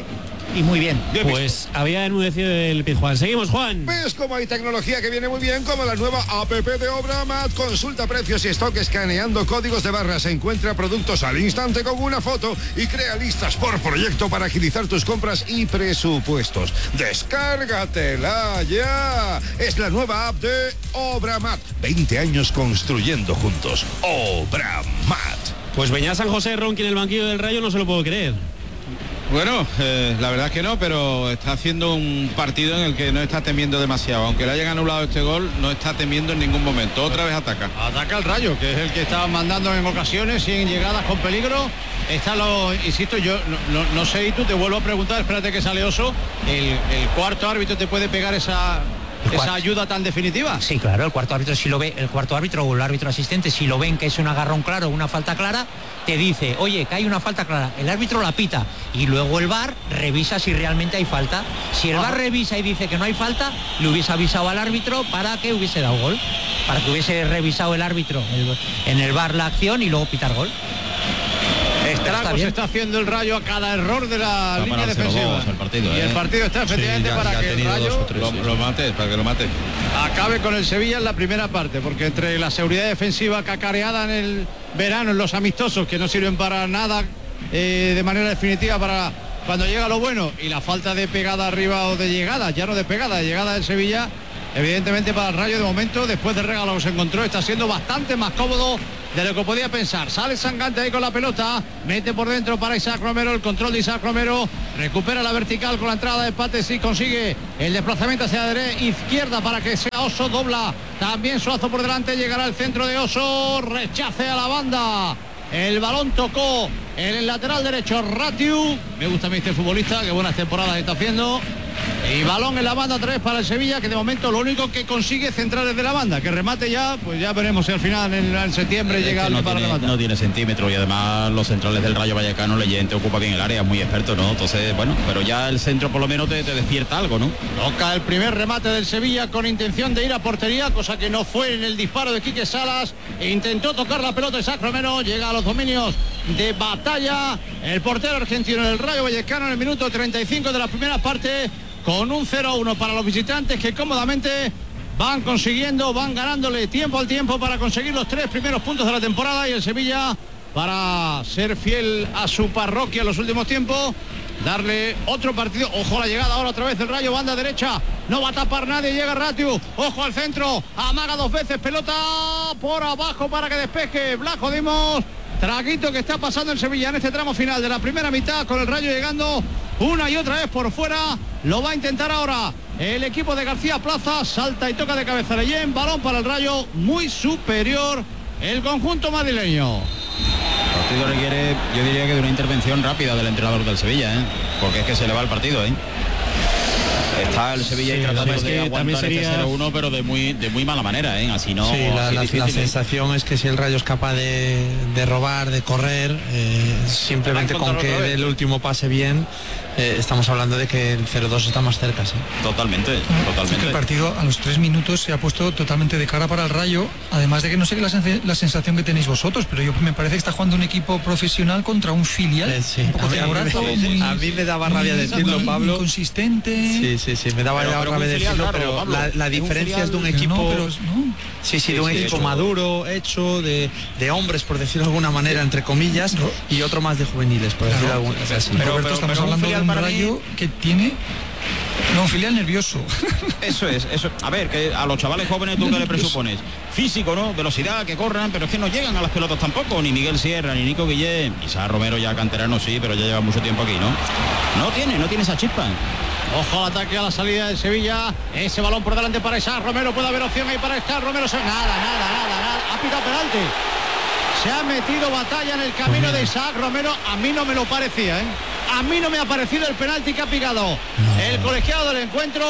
y muy bien. Pues había enmudecido el Pizjuán. Seguimos, Juan. ¿Ves cómo hay tecnología que viene muy bien? Como la nueva app de Obramat. Consulta precios y stock escaneando códigos de barras. Encuentra productos al instante con una foto y crea listas por proyecto para agilizar tus compras y presupuestos. ¡Descárgatela ya! Es la nueva app de Obramat. veinte años construyendo juntos. Obramat. Pues venía San José Ronqui en el banquillo del Rayo, no se lo puedo creer. Bueno, eh, la verdad es que no, pero está haciendo un partido en el que no está temiendo demasiado. Aunque le hayan anulado este gol, no está temiendo en ningún momento. Otra vez ataca. Ataca al Rayo, que es el que está mandando en ocasiones y en llegadas con peligro. Está lo, insisto, yo no, no, no sé, y tú te vuelvo a preguntar, espérate que sale Oso, el, el cuarto árbitro te puede pegar esa... ¿Esa ayuda tan definitiva? Sí, claro, el cuarto árbitro si lo ve, el cuarto árbitro o el árbitro asistente, si lo ven que es un agarrón claro, una falta clara, te dice, oye, que hay una falta clara, el árbitro la pita y luego el V A R revisa si realmente hay falta. Si el V A R revisa y dice que no hay falta, le hubiese avisado al árbitro para que hubiese dado gol, para que hubiese revisado el árbitro el, en el V A R la acción y luego pitar gol. Estragos está haciendo el Rayo a cada error de la está línea defensiva. El partido, y ¿eh? el partido está efectivamente Sí, ya, para ya que el Rayo tres, lo, sí, lo mate, para que lo mate. acabe con el Sevilla en la primera parte, porque entre la seguridad defensiva cacareada en el verano, en los amistosos que no sirven para nada eh, de manera definitiva para cuando llega lo bueno, y la falta de pegada arriba o de llegada, ya no de pegada, de llegada del Sevilla, evidentemente para el Rayo de momento, después del regalo que se encontró, está siendo bastante más cómodo de lo que podía pensar. Sale Sangante ahí con la pelota, mete por dentro para Isaac Romero, el control de Isaac Romero, recupera la vertical con la entrada de Pates y consigue el desplazamiento hacia la derecha, izquierda para que sea Oso, dobla también Suazo por delante, llegará al centro de Oso, rechace a la banda. El balón tocó en el lateral derecho Ratiu. Me gusta a mí este futbolista, que buenas temporadas está haciendo. Y balón en la banda tres para el Sevilla, que de momento lo único que consigue es centrar desde la banda, que remate ya, pues ya veremos si al final en, en septiembre es llega que no para tiene, rematar. no tiene centímetro y además los centrales del Rayo Vallecano, Leyente ocupa bien el área, muy experto, ¿no? Entonces, bueno, pero ya el centro por lo menos te, te despierta algo, ¿no? Toca el primer remate del Sevilla con intención de ir a portería, cosa que no fue en el disparo de Quique Salas. E intentó tocar la pelota de Isaac Romero, llega a los dominios de Batalla, el portero argentino del Rayo Vallecano en el minuto treinta y cinco de la primera parte, con un cero a uno para los visitantes que cómodamente van consiguiendo, van ganándole tiempo al tiempo para conseguir los tres primeros puntos de la temporada, y el Sevilla, para ser fiel a su parroquia en los últimos tiempos, darle otro partido. Ojo la llegada ahora otra vez del Rayo, banda derecha, no va a tapar nadie, llega Ratiu, ojo al centro, amaga dos veces, pelota por abajo para que despeje Blasco Dimos. Traguito que está pasando el Sevilla en este tramo final de la primera mitad, con el Rayo llegando una y otra vez por fuera. Lo va a intentar ahora el equipo de García Plaza, salta y toca de cabeza Leyen, balón para el Rayo, muy superior el conjunto madrileño. El partido requiere, yo diría que de una intervención rápida del entrenador del Sevilla, ¿eh? Porque es que se le va el partido, ¿eh? Está el Sevilla sí, tratando es que de aguantar sería... este cero uno, pero de muy de muy mala manera, ¿eh? Así no. Sí, la, así la, difícil, la ¿eh? sensación es que si el Rayo es capaz de, de robar, de correr, eh, simplemente con que dé el último pase bien, eh, estamos hablando de que el cero dos está más cerca, sí. Totalmente, totalmente. Es que el partido a los tres minutos se ha puesto totalmente de cara para el Rayo, además de que no sé qué la, sen la sensación que tenéis vosotros, pero yo me parece que está jugando un equipo profesional contra un filial. Eh, sí. Un poco a, mí, timorato, a, muy, a mí me daba rabia muy, decirlo, muy Pablo. Inconsistente. Sí, sí, sí, me daba pero, rabia decirlo, claro, pero Pablo, la, la diferencia es de un equipo. No, pero, ¿no? Sí, sí, sí, de un sí, equipo eso. maduro, hecho, de, de hombres, por decirlo de alguna manera, entre comillas, no. y otro más de juveniles, por decirlo Claro. de alguna manera. Pero, Roberto, pero, estamos pero un hablando de filial un para Rayo mí... que tiene... No, un filial nervioso. Eso es, eso. A ver, que a los chavales jóvenes tú que le presupones físico, ¿no? Velocidad, que corran, pero es que no llegan a las pelotas tampoco, ni Miguel Sierra, ni Nico Guillén, Isaac Romero ya canterano sí, pero ya lleva mucho tiempo aquí, ¿no? No tiene, no tiene esa chispa. Ojo al ataque a la salida de Sevilla, ese balón por delante para Isaac Romero, puede haber opción ahí para Isaac Romero, nada, nada, nada, nada, ha pitado penalti. Se ha metido Batalla en el camino de Isaac Romero, a mí no me lo parecía, ¿eh? A mí no me ha parecido el penalti que ha picado. No. El colegiado del encuentro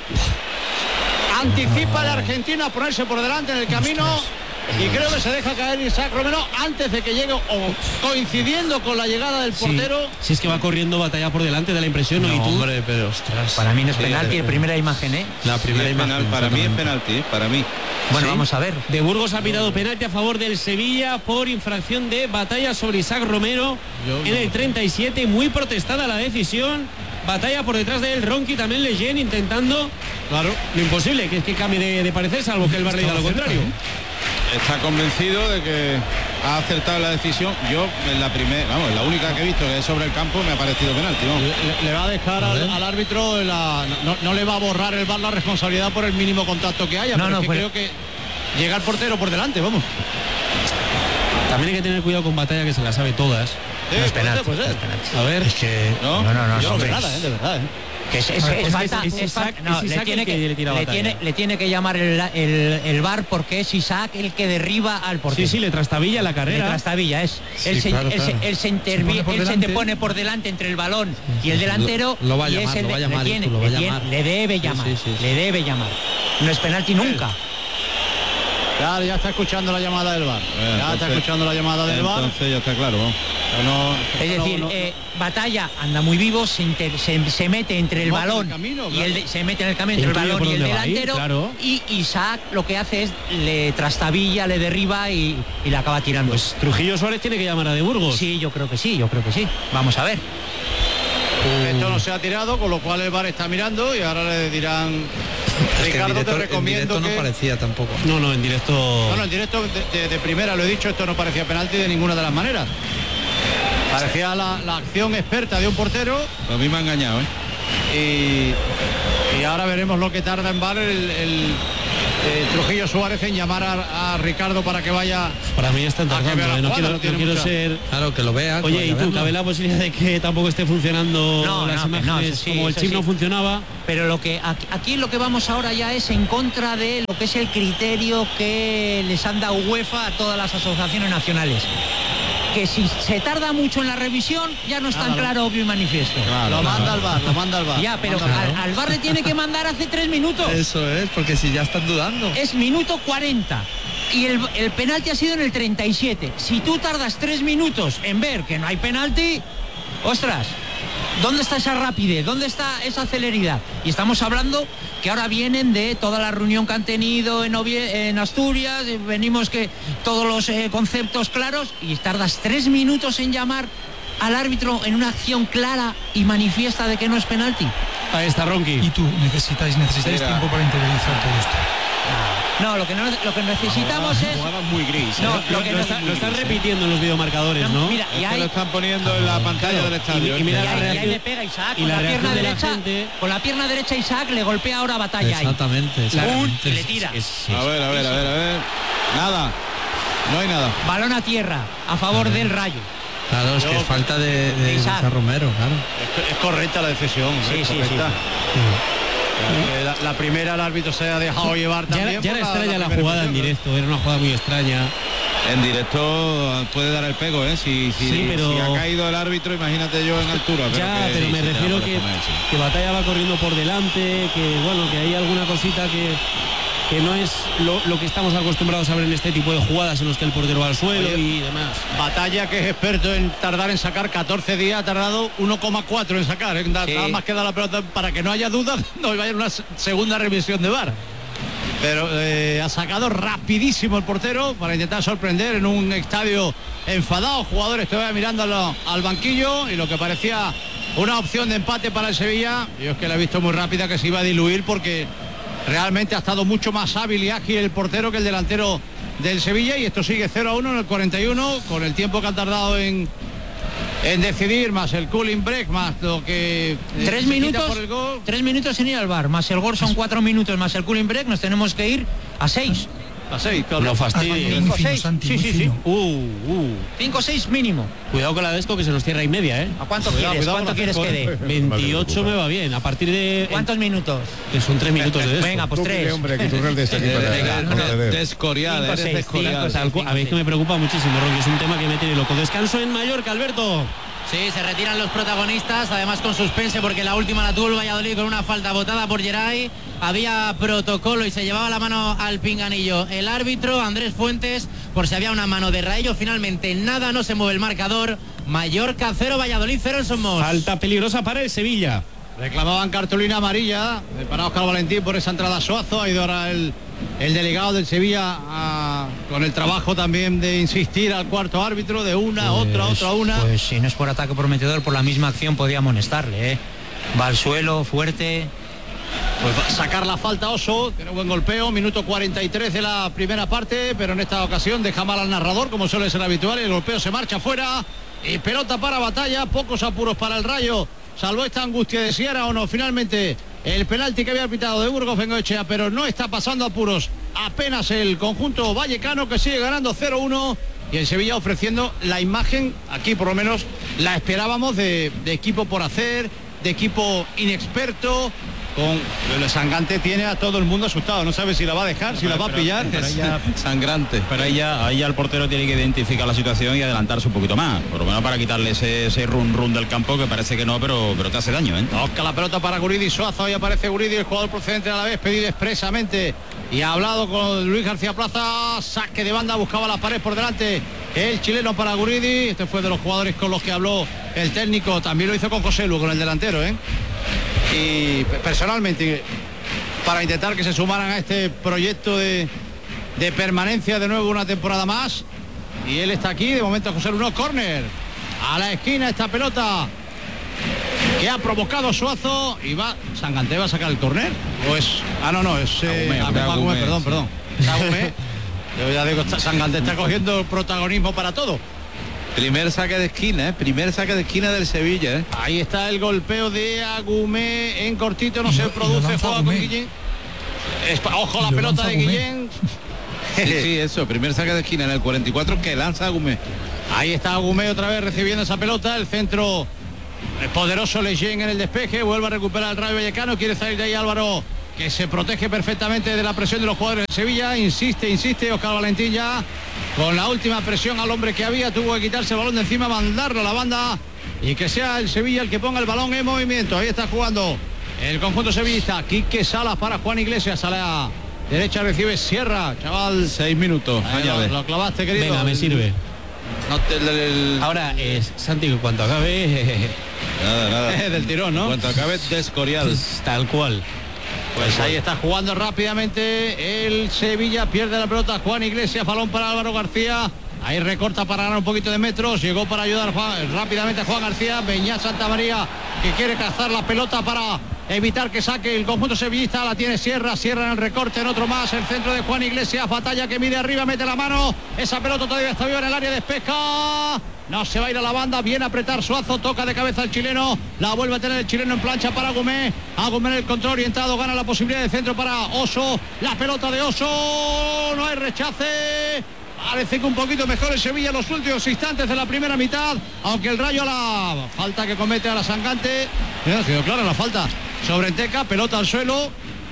anticipa al argentino a ponerse por delante en el camino. Y creo que se deja caer Isaac Romero antes de que llegue, o coincidiendo con la llegada del portero. Sí, si es que va corriendo Batalla por delante, da la impresión, ¿no? No, ¿Y tú? hombre, pero ostras. Para mí no es Sí, penalti, sí. la primera imagen, ¿eh? La primera Sí, es imagen. penal, para mí es penalti, para mí. Bueno, ¿Sí? vamos a ver. De Burgos ha pitado penalti a favor del Sevilla por infracción de Batalla sobre Isaac Romero Yo en no el treinta y siete, muy protestada la decisión. Batalla por detrás de él, Ronqui también, Lejeune intentando, claro, lo imposible, que es que cambie de, de parecer, salvo que el bar le diga lo contrario. Está convencido de que ha acertado la decisión. Yo en la primera, vamos, la única que he visto que es sobre el campo me ha parecido penalti, ¿no? Le, le va a dejar a al, al árbitro la, no, no le va a borrar el bar la responsabilidad por el mínimo contacto que haya, no, pero no, es que pero... creo que llega el portero por delante, vamos. También hay que tener cuidado con Batalla, que se la sabe todas. Sí, no es penalti, pues es penalti. A ver, es que no, no, no, no, yo no veo nada, ¿eh? De verdad, ¿eh? Que es, es, es, es falta, es, es, Isaac, no, le, tiene que, que le, le, tiene, le tiene que llamar el, el, el V A R porque es Isaac el que derriba al portero. Sí, sí, le trastabilla la carrera. Le trastabilla, es. Sí, él, se, claro, él, claro. Se, él, se intervi, se él se te pone por delante entre el balón sí, y el delantero. Lo, lo va a llamar, y es el, lo va a llamar, le, tiene, lo va a le, llamar. le debe llamar, sí, sí, sí, le debe llamar. No es penalti nunca. Claro, ya está escuchando la llamada del V A R. Eh, ya entonces, está escuchando la llamada del V A R. Entonces ya está claro, ¿no? No, es decir, no, no, eh, Batalla anda muy vivo, se, inter, se, se mete entre el balón el camino, claro. y el de, se mete en el camino entre el balón y el delantero, ir, claro. Y Isaac lo que hace es le trastabilla, le derriba y, y la acaba tirando. Pues Trujillo Suárez tiene que llamar a De Burgos. Sí, yo creo que sí, yo creo que sí. Vamos a ver. Uh. Esto no se ha tirado, con lo cual el V A R está mirando y ahora le dirán. Es Ricardo, que directo, te recomiendo en directo que... no parecía tampoco. No, no, en directo. No, no, en directo de, de, de primera lo he dicho, esto no parecía penalti de ninguna de las maneras. Parecía la, la acción experta de un portero. A mí me ha engañado, ¿eh? Y, y ahora veremos lo que tarda en V A R el, el, el Trujillo Suárez en llamar a, a Ricardo para que vaya. Para mí están tardando, ¿eh? No quiero, no no quiero ser. Claro, que lo vea. Oye, ¿y tú cabe la posibilidad de que tampoco esté funcionando no, las no, imágenes no, sí, como el chip sí. no funcionaba? Pero lo que aquí, aquí lo que vamos ahora ya es en contra de lo que es el criterio que les han dado UEFA a todas las asociaciones nacionales. Que si se tarda mucho en la revisión ya no es tan claro, obvio y manifiesto. Claro, lo manda al V A R, lo manda al V A R. Ya, pero al, al V A R le tiene que mandar hace tres minutos. Eso es, porque si ya están dudando. Es minuto cuarenta y el, el penalti ha sido en el treinta y siete. Si tú tardas tres minutos en ver que no hay penalti, ostras, ¿dónde está esa rapidez? ¿Dónde está esa celeridad? Y estamos hablando que ahora vienen de toda la reunión que han tenido en, Ovie en Asturias, venimos que todos los eh, conceptos claros y tardas tres minutos en llamar al árbitro en una acción clara y manifiesta de que no es penalti. Ahí está Ronqui. Y tú necesitáis, necesitáis Mira. tiempo para interiorizar todo esto. No, lo que, no, lo que necesitamos es... muy gris. No, lo, lo que lo, no, está, lo están repitiendo en los videomarcadores, ¿no? Mira, y es hay... que lo están poniendo en la pantalla claro, del estadio. Y, y mira y la ahí, reacción, y ahí le pega Isaac y con la, la pierna de derecha, la gente... con la pierna derecha Isaac le golpea ahora Batalla exactamente, ahí. exactamente. Y le tira. Es, es, a ver, a ver, a ver, a ver. Nada. No hay nada. Balón a tierra a favor del Rayo. Claro, es Yo, que es falta de, de, de Isaac Romero, claro. Es, es correcta la decisión. Sí, es sí, correcta. sí. Eh, La, la primera el árbitro se ha dejado llevar también. Ya, ya era por extraña la, la jugada en directo, era una jugada muy extraña. En directo puede dar el pego, ¿eh? Si, si, sí, pero... si ha caído el árbitro, imagínate yo en altura. Pero ya, que, pero sí, me sí, refiero que, comer, sí. que Batalla va corriendo por delante, que bueno, que hay alguna cosita que, que no es lo, lo que estamos acostumbrados a ver en este tipo de jugadas en los que el portero va al suelo. Oye, y demás. Batalla, que es experto en tardar en sacar catorce días, ha tardado uno coma cuatro en sacar, ¿eh? Nada, sí. Nada más que da la pelota para que no haya dudas, no vaya a una segunda revisión de V A R. Pero eh, ha sacado rapidísimo el portero para intentar sorprender en un estadio enfadado. Jugadores todavía mirándolo al banquillo y lo que parecía una opción de empate para el Sevilla, yo es que la he visto muy rápida, que se iba a diluir porque realmente ha estado mucho más hábil y ágil el portero que el delantero del Sevilla, y esto sigue cero a uno en el cuarenta y uno, con el tiempo que han tardado en, en decidir, más el cooling break, más lo que eh, tres minutos por el gol. Tres minutos sin ir al V A R, más el gol son cuatro minutos, más el cooling break, nos tenemos que ir a seis. A seis, claro. No fastidies. cinco seis, sí, sí, sí. Uh, uh. cinco seis mínimo. Cuidado con la Desco, que se nos cierra y media, ¿eh? ¿A cuánto Cuidado, quieres? cuidado ¿Cuánto quieres que dé? veintiocho me va bien. A partir de... ¿Cuántos minutos? Que son tres minutos de Desco. Venga, pues tres. Hombre, que tú de este aquí para Descorial, eres descorial. A mí es que me preocupa muchísimo, Ron, que es un tema que me tiene loco. Descanso en Mallorca, Alberto. Sí, se retiran los protagonistas, además con suspense, porque la última la tuvo el Valladolid con una falta botada por Geray. Había protocolo y se llevaba la mano al pinganillo el árbitro Andrés Fuentes por si había una mano de Raello. Finalmente nada, no se mueve el marcador. Mallorca cero, Valladolid cero en Somos. Falta peligrosa para el Sevilla. Reclamaban cartulina amarilla para Óscar Valentín por esa entrada a Suazo. Ha ido ahora el, el delegado del Sevilla a, con el trabajo también de insistir al cuarto árbitro, de una, pues, otra, otra, una. Pues si no es por ataque prometedor, por la misma acción podía amonestarle, ¿eh? Va al suelo, fuerte. Pues va a sacar la falta Oso, tiene buen golpeo, minuto cuarenta y tres de la primera parte, pero en esta ocasión deja mal al narrador, como suele ser habitual, y el golpeo se marcha fuera, y pelota para Batalla, pocos apuros para el Rayo, salvo esta angustia de Sierra o no, finalmente el penalti que había pitado de Burgos Bengoechea, pero no está pasando apuros apenas el conjunto vallecano, que sigue ganando cero uno, y el Sevilla ofreciendo la imagen, aquí por lo menos la esperábamos, de, de equipo por hacer, de equipo inexperto. Con el Sangante tiene a todo el mundo asustado, no sabe si la va a dejar, si la va a pillar. Pero ella, sangrante. Pero ahí ya, ahí ya el portero tiene que identificar la situación y adelantarse un poquito más, por lo menos para quitarle ese, ese run run del campo, que parece que no, pero, pero te hace daño, ¿eh? Toca la pelota para Guridi, Suazo, ahí aparece Guridi, el jugador procedente a la vez, pedido expresamente y ha hablado con Luis García Plaza, saque de banda, buscaba la pared por delante el chileno para Guridi, este fue de los jugadores con los que habló el técnico, también lo hizo con José Lu, con el delantero, ¿eh? Y personalmente para intentar que se sumaran a este proyecto de, de permanencia de nuevo una temporada más, y él está aquí, de momento José Luno, córner a la esquina, esta pelota que ha provocado Suazo, y va Sangante, va a sacar el córner, o es, ah no no, es eh, Agumé, Agumé, Agumé, perdón, perdón, es Agumé. Yo ya digo, Sangante está cogiendo protagonismo para todo. Primer saque de esquina, ¿eh? Primer saque de esquina del Sevilla, ¿eh? Ahí está el golpeo de Agumé en cortito, no, no se produce, juega con Guillén. Es, ojo la pelota de Guillén. Sí, sí, eso, primer saque de esquina en el cuarenta y cuatro que lanza Agumé. Ahí está Agumé otra vez recibiendo esa pelota, el centro el poderoso Leyen en el despeje, vuelve a recuperar el Rayo Vallecano, quiere salir de ahí Álvaro, que se protege perfectamente de la presión de los jugadores de Sevilla, insiste, insiste, Óscar Valentín ya con la última presión al hombre que había, tuvo que quitarse el balón de encima, mandarlo a la banda y que sea el Sevilla el que ponga el balón en movimiento. Ahí está jugando el conjunto sevillista, Quique Salas para Juan Iglesias, a la derecha recibe Sierra, chaval. Seis minutos, lo, lo clavaste, querido. Venga, me sirve. No te, el, el... Ahora, es Santi, en cuanto acabe... nada, nada. Del tirón, ¿no? En cuanto acabe, de Escorial. Tal cual. Pues ahí está jugando rápidamente el Sevilla, pierde la pelota Juan Iglesias, balón para Álvaro García, ahí recorta para ganar un poquito de metros, llegó para ayudar Juan, rápidamente a Juan García, Beñat Santamaría, que quiere cazar la pelota para evitar que saque el conjunto sevillista, la tiene Sierra, Sierra en el recorte, en otro más, el centro de Juan Iglesias, Batalla que mide arriba, mete la mano, esa pelota todavía está viva en el área de pesca, no se va a ir a la banda, viene a apretar Suazo, toca de cabeza el chileno, la vuelve a tener el chileno en plancha para Agumé, Agumé en el control orientado, gana la posibilidad de centro para Oso, la pelota de Oso, no hay rechace, parece que un poquito mejor el Sevilla en los últimos instantes de la primera mitad, aunque el Rayo a la falta que comete a la Sangante, mira, quedó clara la falta sobre Teca, pelota al suelo,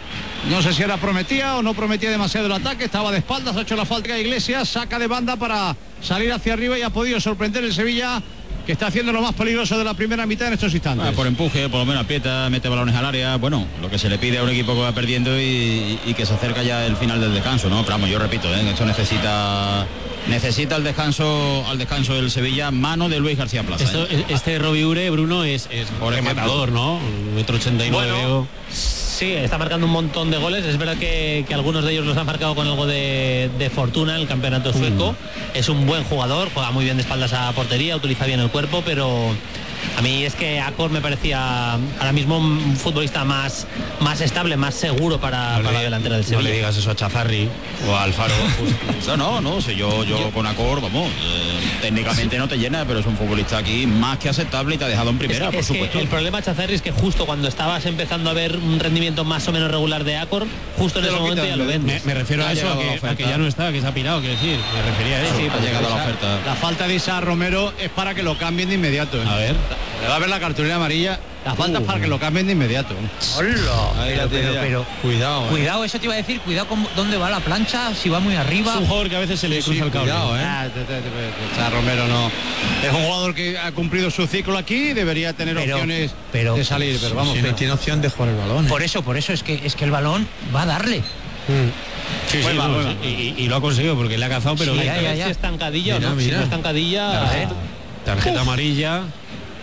no sé si era prometía o no prometía demasiado el ataque, estaba de espaldas, ha hecho la falta de Iglesias, saca de banda para salir hacia arriba y ha podido sorprender el Sevilla, que está haciendo lo más peligroso de la primera mitad en estos instantes. Ah, por empuje, por lo menos aprieta, mete balones al área, bueno, lo que se le pide a un equipo que va perdiendo y, y que se acerca ya el final del descanso, ¿no? Pero vamos, yo repito, ¿eh? Esto necesita necesita el descanso al descanso del Sevilla, mano de Luis García Plaza. Esto, ¿eh? Este Robbie Ure, Bruno, es, es rematador, ¿no? Un metro ochenta y nueve. Bueno, sí, está marcando un montón de goles. Es verdad que, que algunos de ellos los han marcado con algo de, de fortuna en el campeonato sueco. Mm. Es un buen jugador, juega muy bien de espaldas a portería, utiliza bien el cuerpo, pero a mí es que Acor me parecía ahora mismo un futbolista más, más estable, más seguro para, no para le, la delantera del no Sevilla. No le digas eso a Chazarri o a Alfaro. no, no, no, si yo, yo, yo con Acor, vamos, eh, técnicamente sí. No te llena, pero es un futbolista aquí más que aceptable y te ha dejado en primera, es, por es supuesto. El problema, Chazarri, es que justo cuando estabas empezando a ver un rendimiento más o menos regular de Acor, justo en ese momento ya lo ven. Me, me refiero a eso, a que, a que ya no está, que se ha pirado, quiero decir, me refería a eso. Sí, ha llegado la oferta. La falta de Isa Romero es para que lo cambien de inmediato. ¿eh? A ver. Le va a ver la cartulina amarilla. La falta uh, es para que lo cambien de inmediato. ¡Hola! Pero, pero, pero, cuidado, cuidado, eh. eso te iba a decir, cuidado con dónde va la plancha, si va muy arriba. Es un jugador que a veces se le cruza sí, el cable. Cuidado, ¿eh? Ah, te, te, te, te, Romero no. Es un jugador que ha cumplido su ciclo aquí, debería tener pero, opciones pero, de salir, pero vamos. Si no tiene opción de jugar el balón. ¿eh? Por eso, por eso es que es que el balón va a darle. Mm. Sí, sí, va, va, y, y, y lo ha conseguido porque le ha cazado, pero sí, ya, ya, ya. Si estancadilla, mira, ¿no? Mira. Si no estancadilla. Tarjeta, tarjeta amarilla.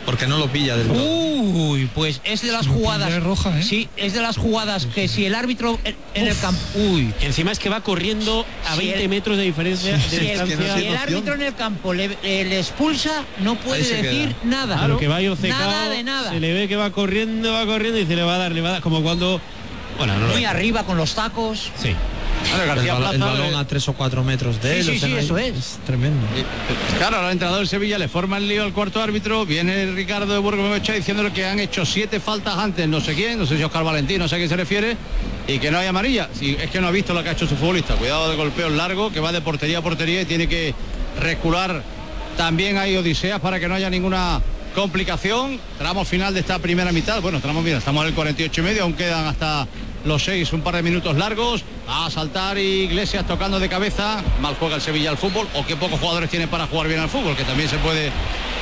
porque no lo pilla del todo. Uy, pues es de las jugadas es roja, ¿eh? Sí, es de las jugadas que si el árbitro en, en el campo, uy, encima es que va corriendo a Si veinte el- metros de diferencia de si el, distancia. si el árbitro en el campo le, eh, le expulsa, no puede Ahí se decir queda. nada. Claro, que va obcecado, nada de nada. se le ve que va corriendo, va corriendo y se le va a dar, le va a dar, como cuando, bueno, no lo Muy sé. arriba con los tacos. Sí. Ahora, El, García bal- el Plaza, balón eh, a tres o cuatro metros de Sí, él. sí, o sea, sí, no hay- eso es. Es tremendo. Claro, ahora el entrenador del Sevilla le forma el lío al cuarto árbitro, viene Ricardo de Burgos diciéndole que han hecho siete faltas antes, no sé quién, no sé si Oscar Valentín, no sé a quién se refiere, y que no hay amarilla. Si es que no ha visto lo que ha hecho su futbolista. Cuidado de golpeos largos, que va de portería a portería y tiene que recular. También hay odiseas para que no haya ninguna complicación. Tramo final de esta primera mitad. Bueno, tramo mira, estamos en el cuarenta y ocho y medio, aún quedan hasta los seis, un par de minutos largos. A saltar Iglesias tocando de cabeza. Mal juega el Sevilla al fútbol, o qué pocos jugadores tiene para jugar bien al fútbol, que también se puede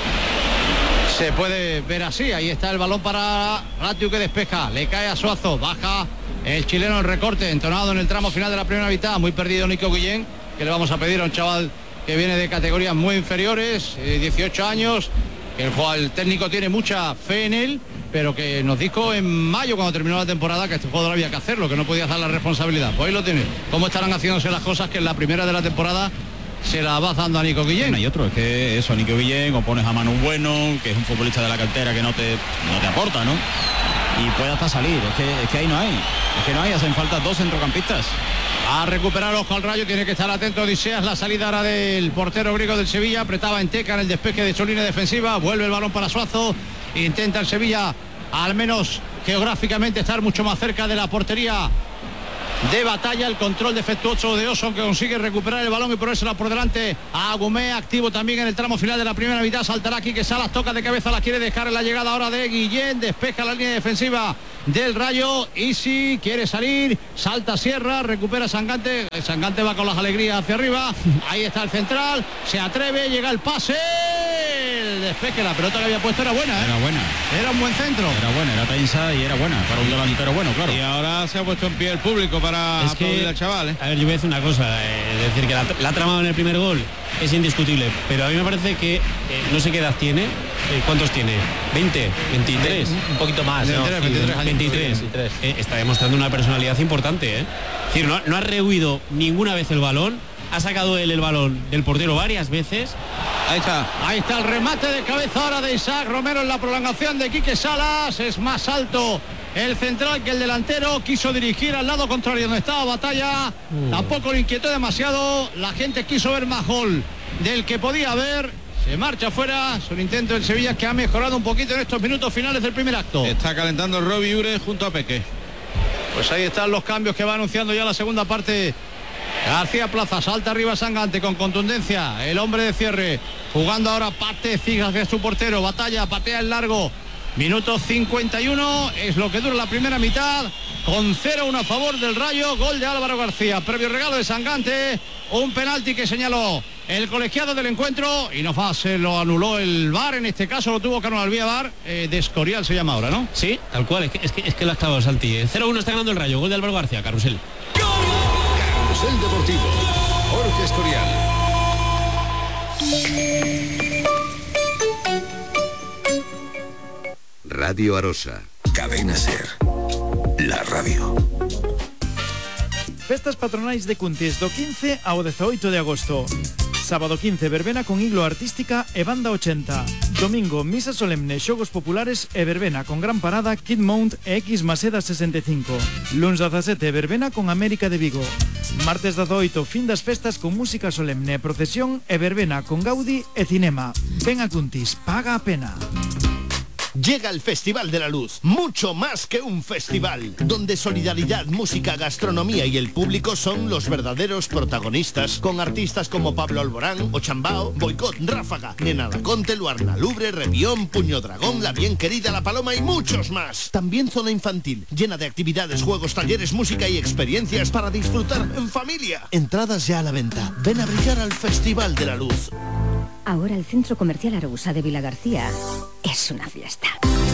se puede ver así. Ahí está el balón para Ratiu, que despeja, le cae a Suazo, baja el chileno, el recorte entonado en el tramo final de la primera mitad. Muy perdido Nico Guillén, que le vamos a pedir a un chaval que viene de categorías muy inferiores, eh, dieciocho años, que el, jugador- el técnico tiene mucha fe en él, pero que nos dijo en mayo, cuando terminó la temporada, que este jugador había que hacerlo, que no podía dar la responsabilidad. Pues ahí lo tiene. ¿Cómo estarán haciéndose las cosas que en la primera de la temporada se la va dando a Nico Guillén? Hay otro, es que eso, a Nico Guillén, o pones a Manu Bueno, que es un futbolista de la cantera que no te, no te aporta, ¿no? Y puede hasta salir, es que, es que ahí no hay, es que no hay, hacen falta dos centrocampistas. A recuperar, ojo al Rayo, tiene que estar atento Odiseas, la salida ahora del portero griego del Sevilla, apretaba en Teca en el despeje de su línea defensiva, vuelve el balón para Suazo, intenta el Sevilla al menos geográficamente estar mucho más cerca de la portería de Batalla, el control defectuoso de Oson, que consigue recuperar el balón y ponérsela por delante a Agumé, activo también en el tramo final de la primera mitad. Saltará aquí que Salas, toca de cabeza, la quiere dejar en la llegada ahora de Guillén, despeja la línea defensiva del Rayo. Isi quiere salir, salta Sierra, recupera Sangante, el Sangante va con las alegrías hacia arriba, ahí está el central, se atreve, llega el pase, el despeje, la pelota que había puesto era buena, ¿eh? Era buena. Era un buen centro. Era buena, era tensa y era buena, para un delantero bueno, claro. Y ahora se ha puesto en pie el público para Es aplaudir que, al chaval, ¿eh? a ver, yo voy a decir una cosa, eh, decir que la, la ha tramado en el primer gol es indiscutible, pero a mí me parece que eh, no sé qué edad tiene, eh, ¿cuántos tiene? ¿veinte? ¿veintitrés? Un poquito más, ¿no? veintitrés, Sí, veintitrés, veintitrés. veintitrés. Eh, está demostrando una personalidad importante, ¿eh? Es decir, no, no ha rehuido ninguna vez el balón, ha sacado él el balón del portero varias veces. Ahí está, ahí está el remate de cabeza ahora de Isaac Romero en la prolongación de Quique Salas. Es más alto el central que el delantero, quiso dirigir al lado contrario donde estaba Batalla, Uh. tampoco le inquietó demasiado, la gente quiso ver más gol del que podía ver. Se marcha fuera, es un intento del Sevilla que ha mejorado un poquito en estos minutos finales del primer acto. Está calentando Robbie Ure junto a Peque. Pues ahí están los cambios que va anunciando ya la segunda parte. García Plaza, salta arriba Sangante con contundencia, el hombre de cierre, jugando ahora Pate Cigas, que es su portero, Batalla, patea el largo, minuto cincuenta y uno, es lo que dura la primera mitad, con cero uno a favor del Rayo, gol de Álvaro García, previo regalo de Sangante, un penalti que señaló el colegiado del encuentro, y no más, se lo anuló el V A R, en este caso lo tuvo que anular vía V A R, eh, de Escorial se llama ahora, ¿no? Sí, tal cual, es que, es que, es que lo ha clavado Santi. cero uno está ganando el Rayo, gol de Álvaro García, Carrusel. Carrusel Deportivo, Jorge Escorial. Radio Arosa. Cadena Ser. La radio. Festas patronais de Cuntis do quince ao dezaoito de agosto. Sábado quince, verbena con iglo artística e banda ochenta. Domingo, misa solemne, xogos populares e verbena con gran parada, Kid Mount e X Maseda sesenta e cinco. Luns dezasete, verbena con América de Vigo. Martes dezaoito, fin das festas con música solemne, procesión e verbena con Gaudi e cinema. Ven a Cuntis, paga a pena. Llega el Festival de la Luz, mucho más que un festival, donde solidaridad, música, gastronomía y el público son los verdaderos protagonistas, con artistas como Pablo Alborán, Ochambao, Boicot, Ráfaga, Nena Laconte, Luarna Lubre, Revión, Puño Dragón, La Bien Querida, La Paloma y muchos más. También zona infantil, llena de actividades, juegos, talleres, música y experiencias para disfrutar en familia. Entradas ya a la venta. Ven a brillar al Festival de la Luz. Ahora el Centro Comercial Arousa de Vilagarcía es una fiesta.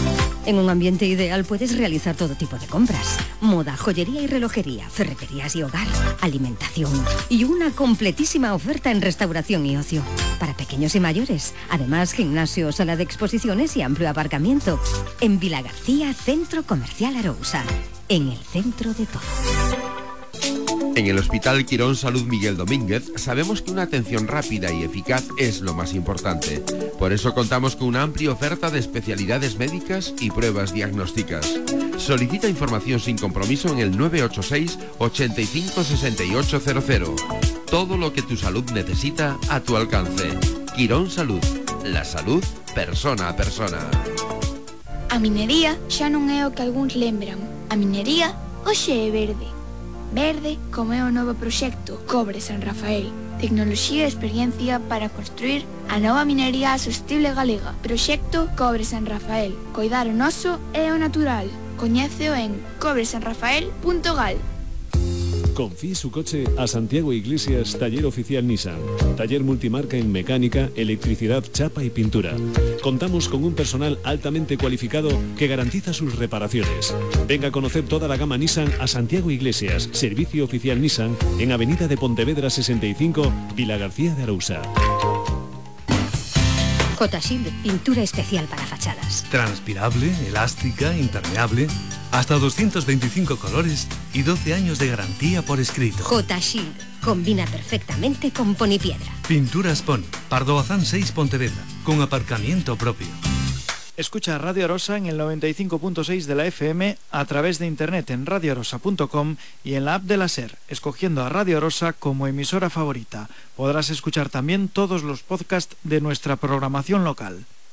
En un ambiente ideal puedes realizar todo tipo de compras. Moda, joyería y relojería, ferreterías y hogar, alimentación y una completísima oferta en restauración y ocio. Para pequeños y mayores. Además, gimnasio, sala de exposiciones y amplio aparcamiento. En Vilagarcía, Centro Comercial Arousa. En el centro de todo. En el Hospital Quirón Salud Miguel Domínguez sabemos que una atención rápida y eficaz es lo más importante. Por eso contamos con una amplia oferta de especialidades médicas y pruebas diagnósticas. Solicita información sin compromiso en el nueve ocho seis, ochenta y cinco, sesenta y ocho cero cero. Todo lo que tu salud necesita a tu alcance. Quirón Salud. La salud persona a persona. A minería xa non é o que algúns lembran. A minería hoxe é verde. Verde como é o novo proxecto Cobre San Rafael. Tecnoloxía e experiencia para construir a nova minería sostible galega. Proxecto Cobre San Rafael. Coidar o noso é o natural. Coñéceo en cobre san rafael punto gal. Confíe su coche a Santiago Iglesias, taller oficial Nissan. Taller multimarca en mecánica, electricidad, chapa y pintura. Contamos con un personal altamente cualificado que garantiza sus reparaciones. Venga a conocer toda la gama Nissan a Santiago Iglesias, servicio oficial Nissan, en Avenida de Pontevedra sesenta y cinco, Vilagarcía de Arousa. J-Shield, pintura especial para fachadas. Transpirable, elástica, impermeable, hasta doscientos veinticinco colores y doce años de garantía por escrito. J-Shield, combina perfectamente con Ponipiedra. Pinturas Pon, Pardo Bazán seis Pontevedra, con aparcamiento propio. Escucha Radio Arosa en el noventa y cinco punto seis de la F M a través de internet en radio arosa punto com y en la app de la SER, escogiendo a Radio Arosa como emisora favorita. Podrás escuchar también todos los podcasts de nuestra programación local.